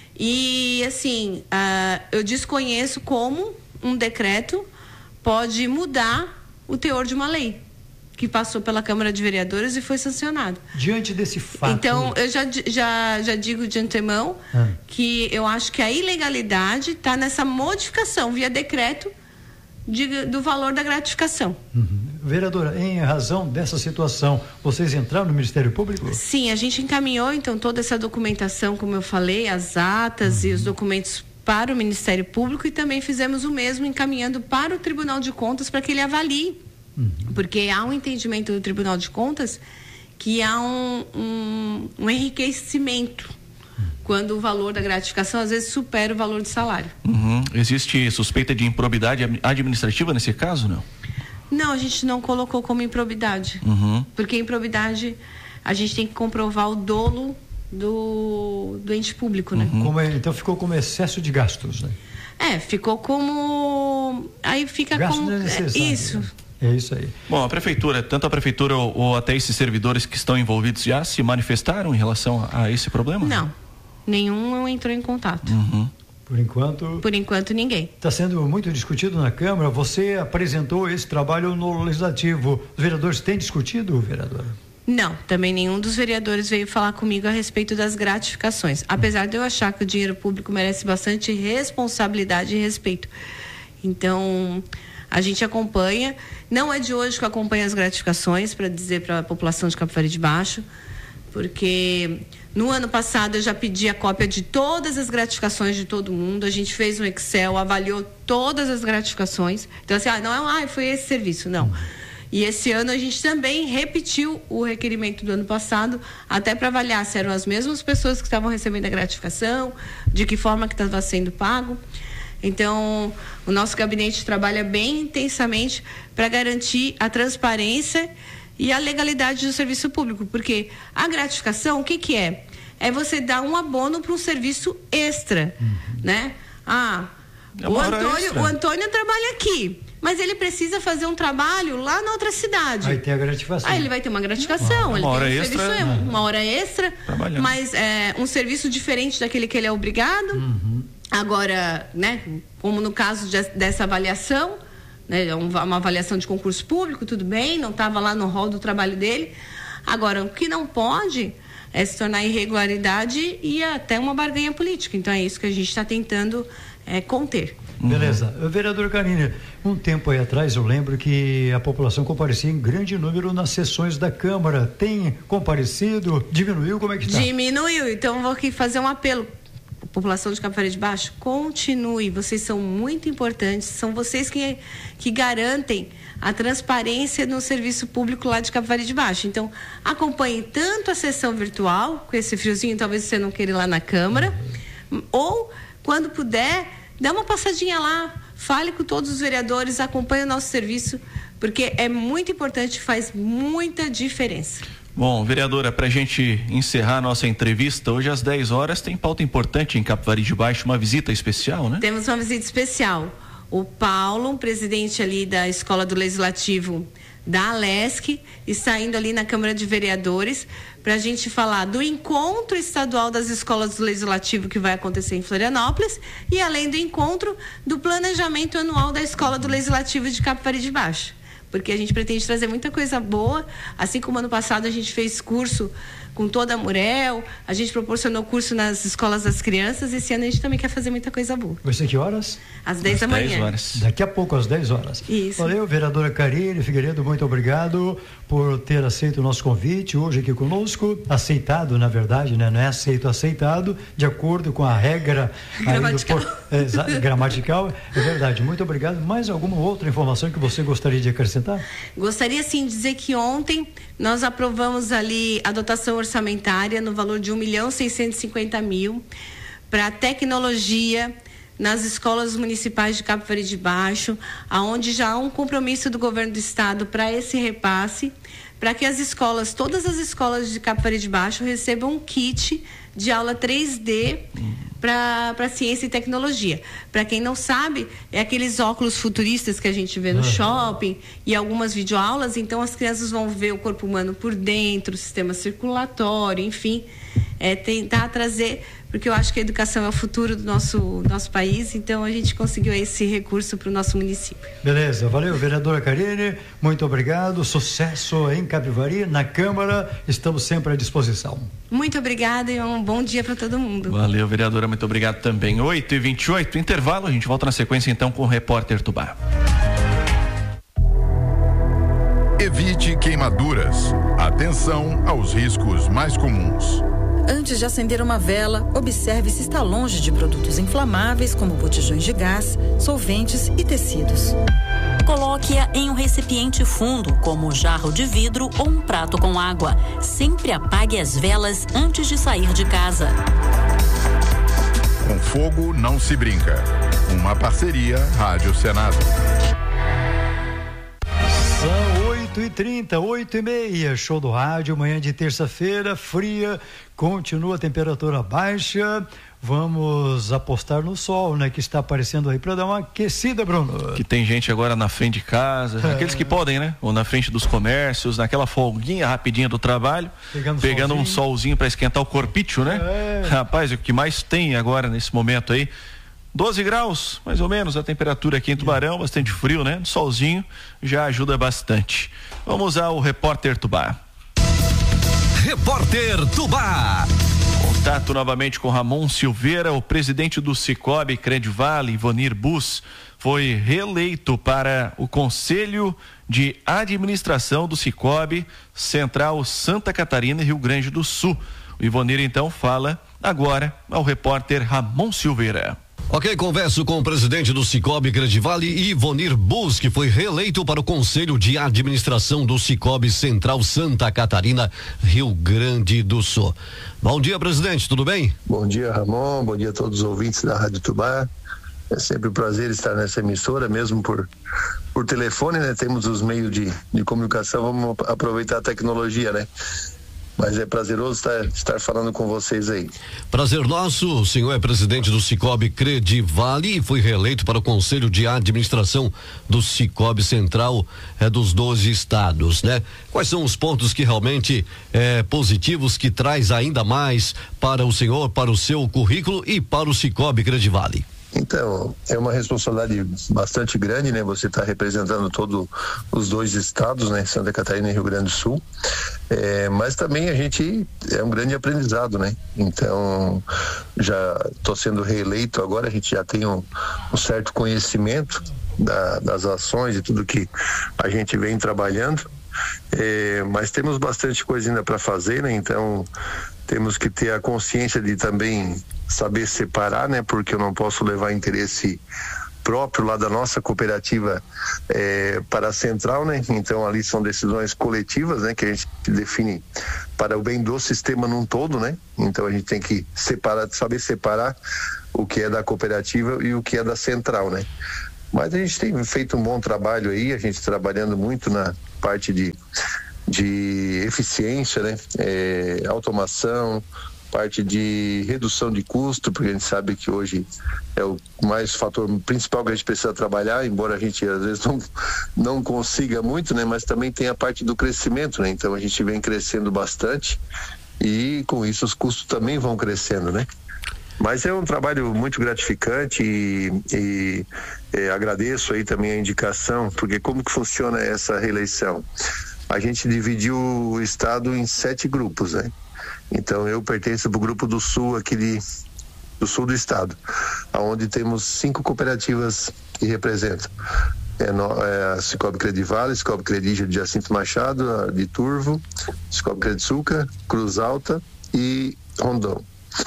E, assim, uh, eu desconheço como um decreto pode mudar o teor de uma lei que passou pela Câmara de Vereadores e foi sancionado. Diante desse fato... Então, eu já, já, já digo de antemão ah. que eu acho que a ilegalidade está nessa modificação via decreto de, do valor da gratificação. Uhum. Vereadora, em razão dessa situação, vocês entraram no Ministério Público? Sim, a gente encaminhou, então, toda essa documentação, como eu falei, as atas uhum. e os documentos para o Ministério Público e também fizemos o mesmo encaminhando para o Tribunal de Contas para que ele avalie. Uhum. Porque há um entendimento do Tribunal de Contas que há um, um, um enriquecimento uhum. quando o valor da gratificação às vezes supera o valor do salário. Uhum. Existe suspeita de improbidade administrativa nesse caso, não? Não, a gente não colocou como improbidade. Uhum. Porque improbidade, a gente tem que comprovar o dolo do, do ente público, né? Uhum. Como é, então ficou como excesso de gastos, né? É, ficou como... Aí fica Gasto como... É, isso. É isso aí. Bom, a prefeitura, tanto a prefeitura ou, ou até esses servidores que estão envolvidos já se manifestaram em relação a, a esse problema? Não. Nenhum entrou em contato. Uhum. Por enquanto... Por enquanto, ninguém. Está sendo muito discutido na Câmara. Você apresentou esse trabalho no Legislativo. Os vereadores têm discutido, vereadora? Não, também nenhum dos vereadores veio falar comigo a respeito das gratificações. Apesar de eu achar que o dinheiro público merece bastante responsabilidade e respeito. Então, a gente acompanha. Não é de hoje que eu acompanho as gratificações, para dizer para a população de Capivari de Baixo, porque... No ano passado eu já pedi a cópia de todas as gratificações de todo mundo. A gente fez um Excel, avaliou todas as gratificações. Então assim, ah, não é, ah, foi esse serviço, não. E esse ano a gente também repetiu o requerimento do ano passado, até para avaliar se eram as mesmas pessoas que estavam recebendo a gratificação, de que forma que estava sendo pago. Então, o nosso gabinete trabalha bem intensamente para garantir a transparência e a legalidade do serviço público, porque a gratificação, o que que é? É você dar um abono para um serviço extra, uhum. né? Ah, é o Antônio, o Antônio trabalha aqui, mas ele precisa fazer um trabalho lá na outra cidade. Aí tem a gratificação. Aí ele vai ter uma gratificação, ah, ele uma hora tem um extra, serviço, né? uma hora extra, mas é um serviço diferente daquele que ele é obrigado. Uhum. Agora, né? Como no caso de, dessa avaliação, né, uma avaliação de concurso público, tudo bem, não estava lá no rol do trabalho dele. Agora, o que não pode é se tornar irregularidade e até uma barganha política. Então, é isso que a gente está tentando é, conter. Beleza. Uhum. Vereador Karine, um tempo aí atrás eu lembro que a população comparecia em grande número nas sessões da Câmara. Tem comparecido? Diminuiu? Como é que está? Diminuiu. Então, vou aqui fazer um apelo. população de Capivari de Baixo, continue. Vocês são muito importantes. São vocês que, que garantem a transparência no serviço público lá de Capivari de Baixo. Então, acompanhe tanto a sessão virtual, com esse friozinho, talvez você não queira ir lá na Câmara, ou, quando puder, dá uma passadinha lá, fale com todos os vereadores, acompanhe o nosso serviço, porque é muito importante, faz muita diferença. Bom, vereadora, para a gente encerrar a nossa entrevista, hoje às dez horas tem pauta importante em Capivari de Baixo, uma visita especial, né? Temos uma visita especial. O Paulo, presidente ali da Escola do Legislativo da Alesc, está indo ali na Câmara de Vereadores para a gente falar do encontro estadual das escolas do Legislativo que vai acontecer em Florianópolis e, além do encontro, do planejamento anual da Escola do Legislativo de Capivari de Baixo. Porque a gente pretende trazer muita coisa boa, assim como ano passado a gente fez curso com toda a Murel, a gente proporcionou curso nas escolas das crianças, esse ano a gente também quer fazer muita coisa boa. Vai ser que horas? Às dez da manhã. dez horas. Daqui a pouco, às dez horas. Isso. Valeu, vereadora Karine Figueiredo, muito obrigado por ter aceito o nosso convite hoje aqui conosco, aceitado, na verdade, né? Não é aceito, aceitado, de acordo com a regra gramatical. Aí do, é, exa, gramatical, é verdade. Muito obrigado. Mais alguma outra informação que você gostaria de acrescentar? Gostaria, sim, de dizer que ontem nós aprovamos ali a dotação orçamentária no valor de um milhão seiscentos e cinquenta mil para tecnologia nas escolas municipais de Capivari de Baixo, aonde já há um compromisso do governo do estado para esse repasse, para que as escolas, todas as escolas de Capivari de Baixo recebam um kit de aula três D para ciência e tecnologia. Para quem não sabe, é aqueles óculos futuristas que a gente vê no uhum. shopping e algumas videoaulas, então as crianças vão ver o corpo humano por dentro, o sistema circulatório, enfim, é, tentar trazer, porque eu acho que a educação é o futuro do nosso, nosso país, então a gente conseguiu esse recurso para o nosso município. Beleza, valeu, vereadora Karine, muito obrigado, sucesso em Capivari, na Câmara, estamos sempre à disposição. Muito obrigada e um bom dia para todo mundo. Valeu, vereadora, muito obrigado também. oito e vinte e oito, intervalo, a gente volta na sequência então com o repórter Tubá. Evite queimaduras. Atenção aos riscos mais comuns. Antes de acender uma vela, observe se está longe de produtos inflamáveis como botijões de gás, solventes e tecidos. Coloque-a em um recipiente fundo, como um jarro de vidro ou um prato com água. Sempre apague as velas antes de sair de casa. Com fogo não se brinca. Uma parceria Rádio Senado. São oito e trinta, oito e meia, show do rádio, manhã de terça-feira, fria, continua a temperatura baixa, vamos apostar no sol, né, que está aparecendo aí para dar uma aquecida, Bruno. Que tem gente agora na frente de casa, é. aqueles que podem, né, ou na frente dos comércios, naquela folguinha rapidinha do trabalho, pegando, pegando solzinho. um solzinho para esquentar o corpício, né? É. Rapaz, o que mais tem agora nesse momento aí, doze graus, mais ou menos, a temperatura aqui em Tubarão, bastante frio, né? Solzinho já ajuda bastante. Vamos ao repórter Tubá. Repórter Tubá. Contato novamente com Ramon Silveira, o presidente do Cicobi Credivale, Ivonir Bus, foi reeleito para o Conselho de Administração do Cicobi Central Santa Catarina e Rio Grande do Sul. O Ivonir então fala agora ao repórter Ramon Silveira. Ok, converso com o presidente do Cicobi Credivale, Ivonir Bus, que foi reeleito para o Conselho de Administração do Cicobi Central Santa Catarina, Rio Grande do Sul. Bom dia, presidente, tudo bem? Bom dia, Ramon, bom dia a todos os ouvintes da Rádio Tubá. É sempre um prazer estar nessa emissora, mesmo por, por telefone, né? Temos os meios de, de comunicação, vamos aproveitar a tecnologia, né? Mas é prazeroso estar, estar falando com vocês aí. Prazer nosso, o senhor é presidente do Cicobi Credivale e foi reeleito para o Conselho de Administração do Cicobi Central é, dos doze estados, né? Quais são os pontos que realmente é, positivos que traz ainda mais para o senhor, para o seu currículo e para o Cicobi Credivale? Então, é uma responsabilidade bastante grande, né? Você está representando todos os dois estados, né? Santa Catarina e Rio Grande do Sul. É, mas também a gente é um grande aprendizado, né? Então, já estou sendo reeleito agora, a gente já tem um, um certo conhecimento da, das ações e tudo que a gente vem trabalhando. É, mas temos bastante coisa ainda para fazer, né? Então temos que ter a consciência de também saber separar, né? Porque eu não posso levar interesse próprio lá da nossa cooperativa é, para a central, né? Então ali são decisões coletivas, né? Que a gente define para o bem do sistema num todo, né? Então a gente tem que separar, saber separar o que é da cooperativa e o que é da central, né? Mas a gente tem feito um bom trabalho aí, a gente trabalhando muito na parte de, de eficiência, né? É, automação, parte de redução de custo, porque a gente sabe que hoje é o mais fator principal que a gente precisa trabalhar, embora a gente às vezes não, não consiga muito, né? Mas também tem a parte do crescimento, né? Então a gente vem crescendo bastante e com isso os custos também vão crescendo, né? Mas é um trabalho muito gratificante e, e é, agradeço aí também a indicação, porque como que funciona essa reeleição? A gente dividiu o estado em sete grupos, né? Então eu pertenço para o grupo do sul aqui de, do sul do estado, onde temos cinco cooperativas que representam. É, no, é a Cicobi Credivale, Cicobi Credija de Jacinto Machado, a de Turvo, Cicobi Credsuca, Cruz Alta e Rondon.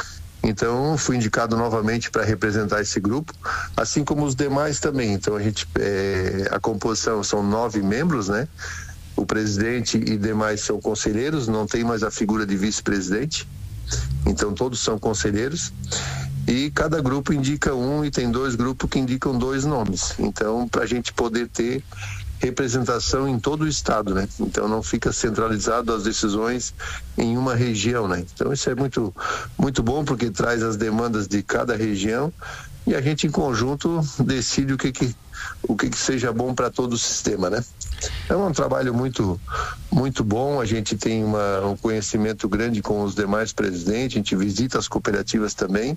Então fui indicado novamente para representar esse grupo, assim como os demais também. Então a gente é, a composição são nove membros, né? O presidente e demais são conselheiros, não tem mais a figura de vice-presidente, então todos são conselheiros e cada grupo indica um e tem dois grupos que indicam dois nomes, então para a gente poder ter representação em todo o estado, né? Então não fica centralizado as decisões em uma região, né? Então isso é muito, muito bom porque traz as demandas de cada região e a gente em conjunto decide o que que, o que, que seja bom para todo o sistema, né? É um trabalho muito, muito bom, a gente tem uma, um conhecimento grande com os demais presidentes, a gente visita as cooperativas também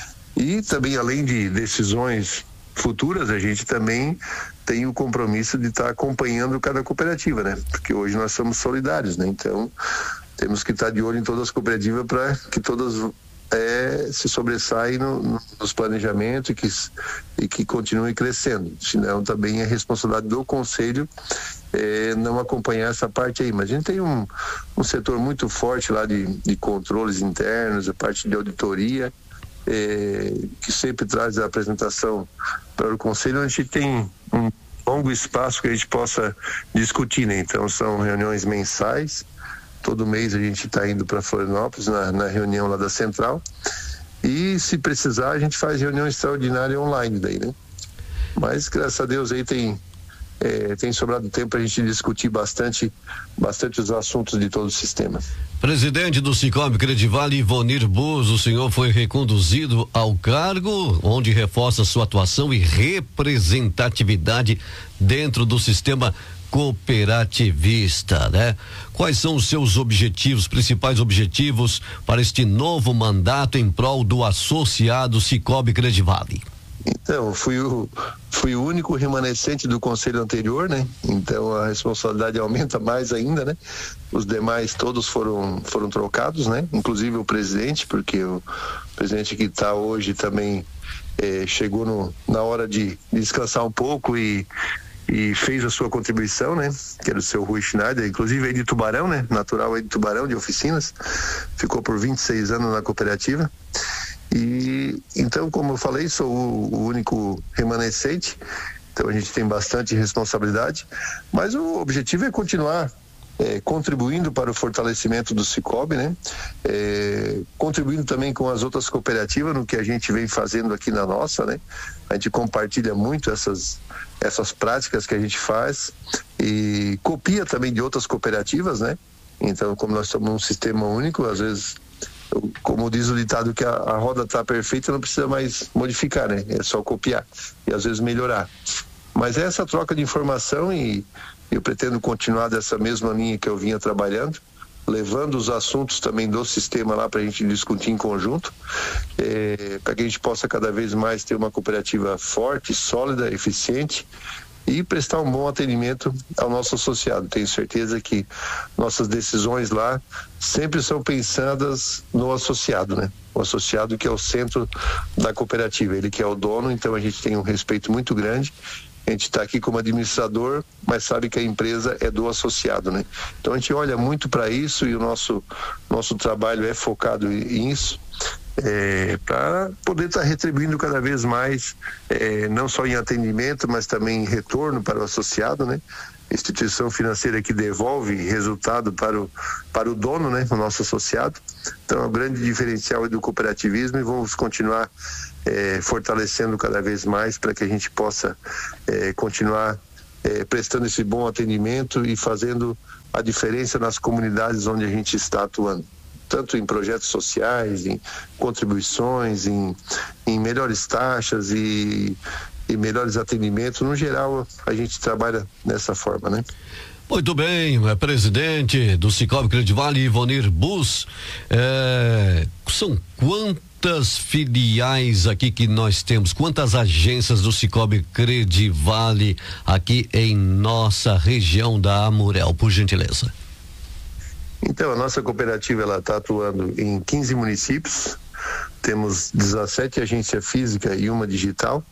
e também além de decisões futuras, a gente também tem o compromisso de estar tá acompanhando cada cooperativa, né? Porque hoje nós somos solidários, né? Então temos que estar tá de olho em todas as cooperativas para que todas é, se sobressaem no, no, nos planejamentos e que, e que continuem crescendo. Senão também é responsabilidade do conselho é, não acompanhar essa parte aí. Mas a gente tem um, um setor muito forte lá de, de controles internos, a parte de auditoria, é, que sempre traz a apresentação para o conselho. A gente tem um longo espaço que a gente possa discutir, né? Então são reuniões mensais. Todo mês a gente está indo para Florianópolis na, na reunião lá da central e se precisar a gente faz reunião extraordinária online daí, né? Mas graças a Deus aí tem é, tem sobrado tempo para a gente discutir bastante bastante os assuntos de todo o sistema. Presidente do Cicobi Credivale, Ivonir Bus, o senhor foi reconduzido ao cargo, onde reforça sua atuação e representatividade dentro do sistema cooperativista, né? Quais são os seus objetivos, principais objetivos para este novo mandato em prol do associado Cicobi Credivale? Então, fui o, fui o único remanescente do conselho anterior, né? Então a responsabilidade aumenta mais ainda, né? Os demais todos foram, foram trocados, né? Inclusive o presidente, porque o presidente que está hoje também eh, chegou no, na hora de, de descansar um pouco e e fez a sua contribuição, né? Que era o seu Rui Schneider, inclusive aí de Tubarão, né? Natural aí de Tubarão, de oficinas, ficou por vinte e seis anos na cooperativa e então, como eu falei, sou o, o único remanescente, então a gente tem bastante responsabilidade, mas o objetivo é continuar É, contribuindo para o fortalecimento do Cicobi, né? É, contribuindo também com as outras cooperativas no que a gente vem fazendo aqui na nossa, né? A gente compartilha muito essas, essas práticas que a gente faz e copia também de outras cooperativas, né? Então, como nós somos um sistema único, às vezes, como diz o ditado que a, a roda está perfeita, não precisa mais modificar, né? É só copiar e às vezes melhorar. Mas é essa troca de informação e eu pretendo continuar dessa mesma linha que eu vinha trabalhando, levando os assuntos também do sistema lá para a gente discutir em conjunto, é, para que a gente possa cada vez mais ter uma cooperativa forte, sólida, eficiente e prestar um bom atendimento ao nosso associado. Tenho certeza que nossas decisões lá sempre são pensadas no associado, né? O associado que é o centro da cooperativa, ele que é o dono, então a gente tem um respeito muito grande gente está aqui como administrador, mas sabe que a empresa é do associado, né? Então a gente olha muito para isso e o nosso, nosso trabalho é focado nisso. É, para poder estar tá retribuindo cada vez mais, é, não só em atendimento, mas também em retorno para o associado, né? Instituição financeira que devolve resultado para o, para o dono, né? O nosso associado. Então é um grande diferencial do cooperativismo e vamos continuar é, fortalecendo cada vez mais para que a gente possa é, continuar é, prestando esse bom atendimento e fazendo a diferença nas comunidades onde a gente está atuando, tanto em projetos sociais, em contribuições, em, em melhores taxas e, e melhores atendimentos. No geral, a gente trabalha dessa forma, né? Muito bem, é presidente do Cicobi Credivale, Ivonir Bus. É, são quantas filiais aqui que nós temos? Quantas agências do Cicobi Credivale aqui em nossa região da Amurel, por gentileza? Então, a nossa cooperativa ela está atuando em quinze municípios, temos dezessete agências físicas e uma digital.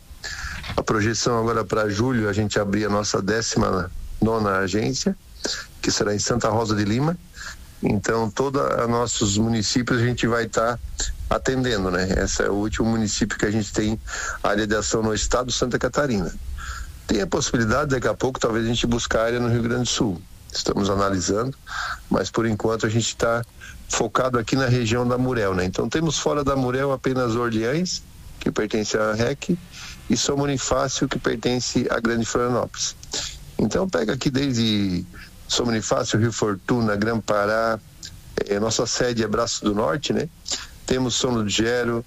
A projeção agora para julho, a gente abrir a nossa décima nona agência, que será em Santa Rosa de Lima. Então, todos os nossos municípios a gente vai estar tá atendendo, né? Esse é o último município que a gente tem área de ação no estado de Santa Catarina. Tem a possibilidade, daqui a pouco, talvez a gente buscar área no Rio Grande do Sul. Estamos analisando, mas por enquanto a gente está focado aqui na região da Amurel, né? Então temos fora da Amurel apenas Orleans, que pertence à R E C, e São Bonifácio, que pertence à Grande Florianópolis. Então pega aqui desde São Bonifácio, Rio Fortuna, Grã-Pará, eh, nossa sede é Braço do Norte, né? Temos São Ludgero,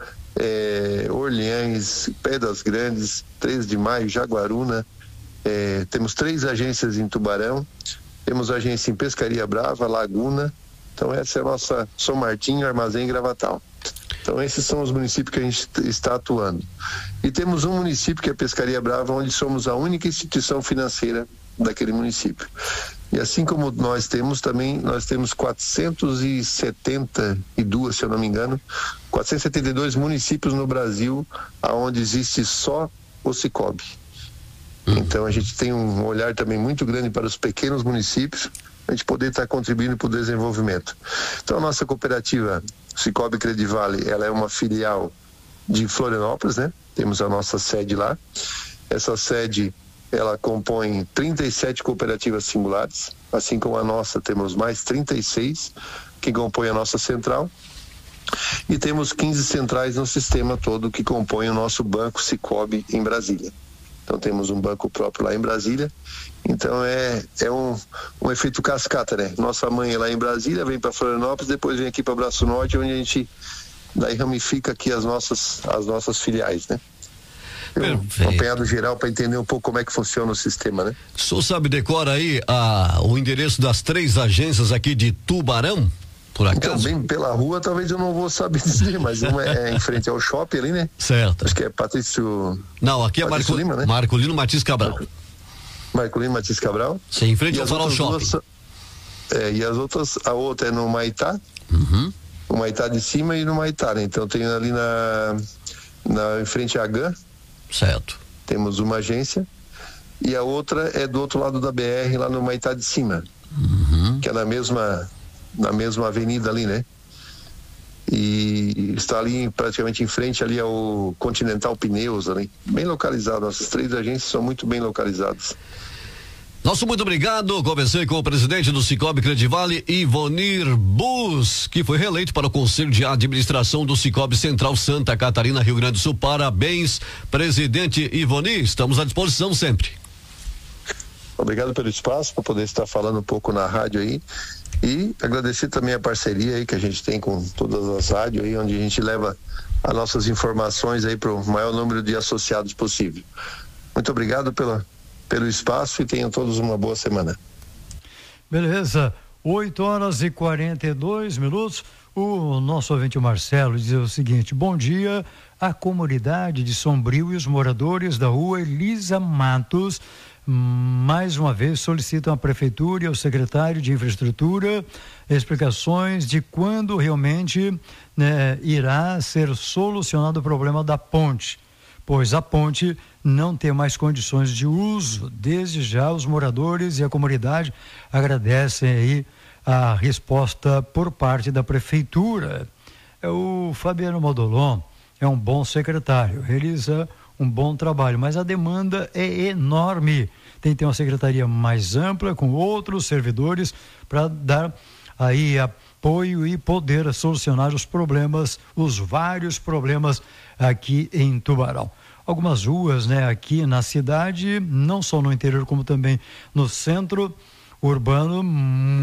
eh, Orleans, Pedras Grandes, três de maio, Jaguaruna, eh, temos três agências em Tubarão, temos agência em Pescaria Brava, Laguna. Então essa é a nossa São Martinho, Armazém e Gravatal. Então esses são os municípios que a gente está atuando. E temos um município que é Pescaria Brava, onde somos a única instituição financeira daquele município. E assim como nós temos também, nós temos quatrocentos e setenta e dois, se eu não me engano, quatrocentos e setenta e dois municípios no Brasil aonde existe só o Cicobi. Então a gente tem um olhar também muito grande para os pequenos municípios, a gente poder estar contribuindo para o desenvolvimento. Então a nossa cooperativa Cicobi Credivale, ela é uma filial de Florianópolis, né? Temos a nossa sede lá. Essa sede, ela compõe trinta e sete cooperativas singulares, assim como a nossa temos mais trinta e seis que compõem a nossa central. E temos quinze centrais no sistema todo que compõem o nosso banco Cicobi em Brasília. Então temos um banco próprio lá em Brasília. Então é, é um, um efeito cascata, né? Nossa mãe é lá em Brasília, vem para Florianópolis, depois vem aqui para Braço Norte, onde a gente daí ramifica aqui as nossas, as nossas filiais, né? Um apanhado geral para entender um pouco como é que funciona o sistema, né? O senhor sabe, decora aí a, o endereço das três agências aqui de Tubarão? Por acaso? Então, bem pela rua, talvez eu não vou saber dizer, mas uma é em frente ao shopping ali, né? Certo. Acho que é Patrício... Não, aqui é Marco, Lima, né? Marcolino Matias Cabral. Marcolino Matias Cabral. Sim, em frente ao Farol Shopping. Duas, é, e as outras, a outra é no Maitá, uhum. no Maitá de cima e no Maitá, né? Então tem ali na, na em frente à G A N. Certo. Temos uma agência e a outra é do outro lado da B R, lá no Maitá de cima, uhum. que é na mesma... na mesma avenida ali, né? E está ali praticamente em frente ali ao Continental Pneus ali, bem localizado. Nossas três agências são muito bem localizadas. Nosso muito obrigado. Conversei com o presidente do Cicobi Credivale, Ivonir Bus, que foi reeleito para o Conselho de Administração do Cicobi Central Santa Catarina, Rio Grande do Sul. Parabéns, presidente Ivonir. Estamos à disposição sempre. Obrigado pelo espaço, para poder estar falando um pouco na rádio aí. E agradecer também a parceria aí que a gente tem com todas as rádios aí, onde a gente leva as nossas informações aí para o maior número de associados possível. Muito obrigado pela, pelo espaço e tenham todos uma boa semana. Beleza, oito horas e quarenta e dois minutos. O nosso ouvinte Marcelo diz o seguinte: bom dia, a comunidade de Sombrio e os moradores da rua Elisa Matos mais uma vez solicitam à prefeitura e ao secretário de infraestrutura explicações de quando realmente, né, irá ser solucionado o problema da ponte, pois a ponte não tem mais condições de uso. Desde já os moradores e a comunidade agradecem aí a resposta por parte da prefeitura. O Fabiano Modolon é um bom secretário, realiza um bom trabalho, mas a demanda é enorme. Tem que ter uma secretaria mais ampla, com outros servidores, para dar aí apoio e poder solucionar os problemas, os vários problemas aqui em Tubarão. Algumas ruas, né, aqui na cidade, não só no interior, como também no centro urbano,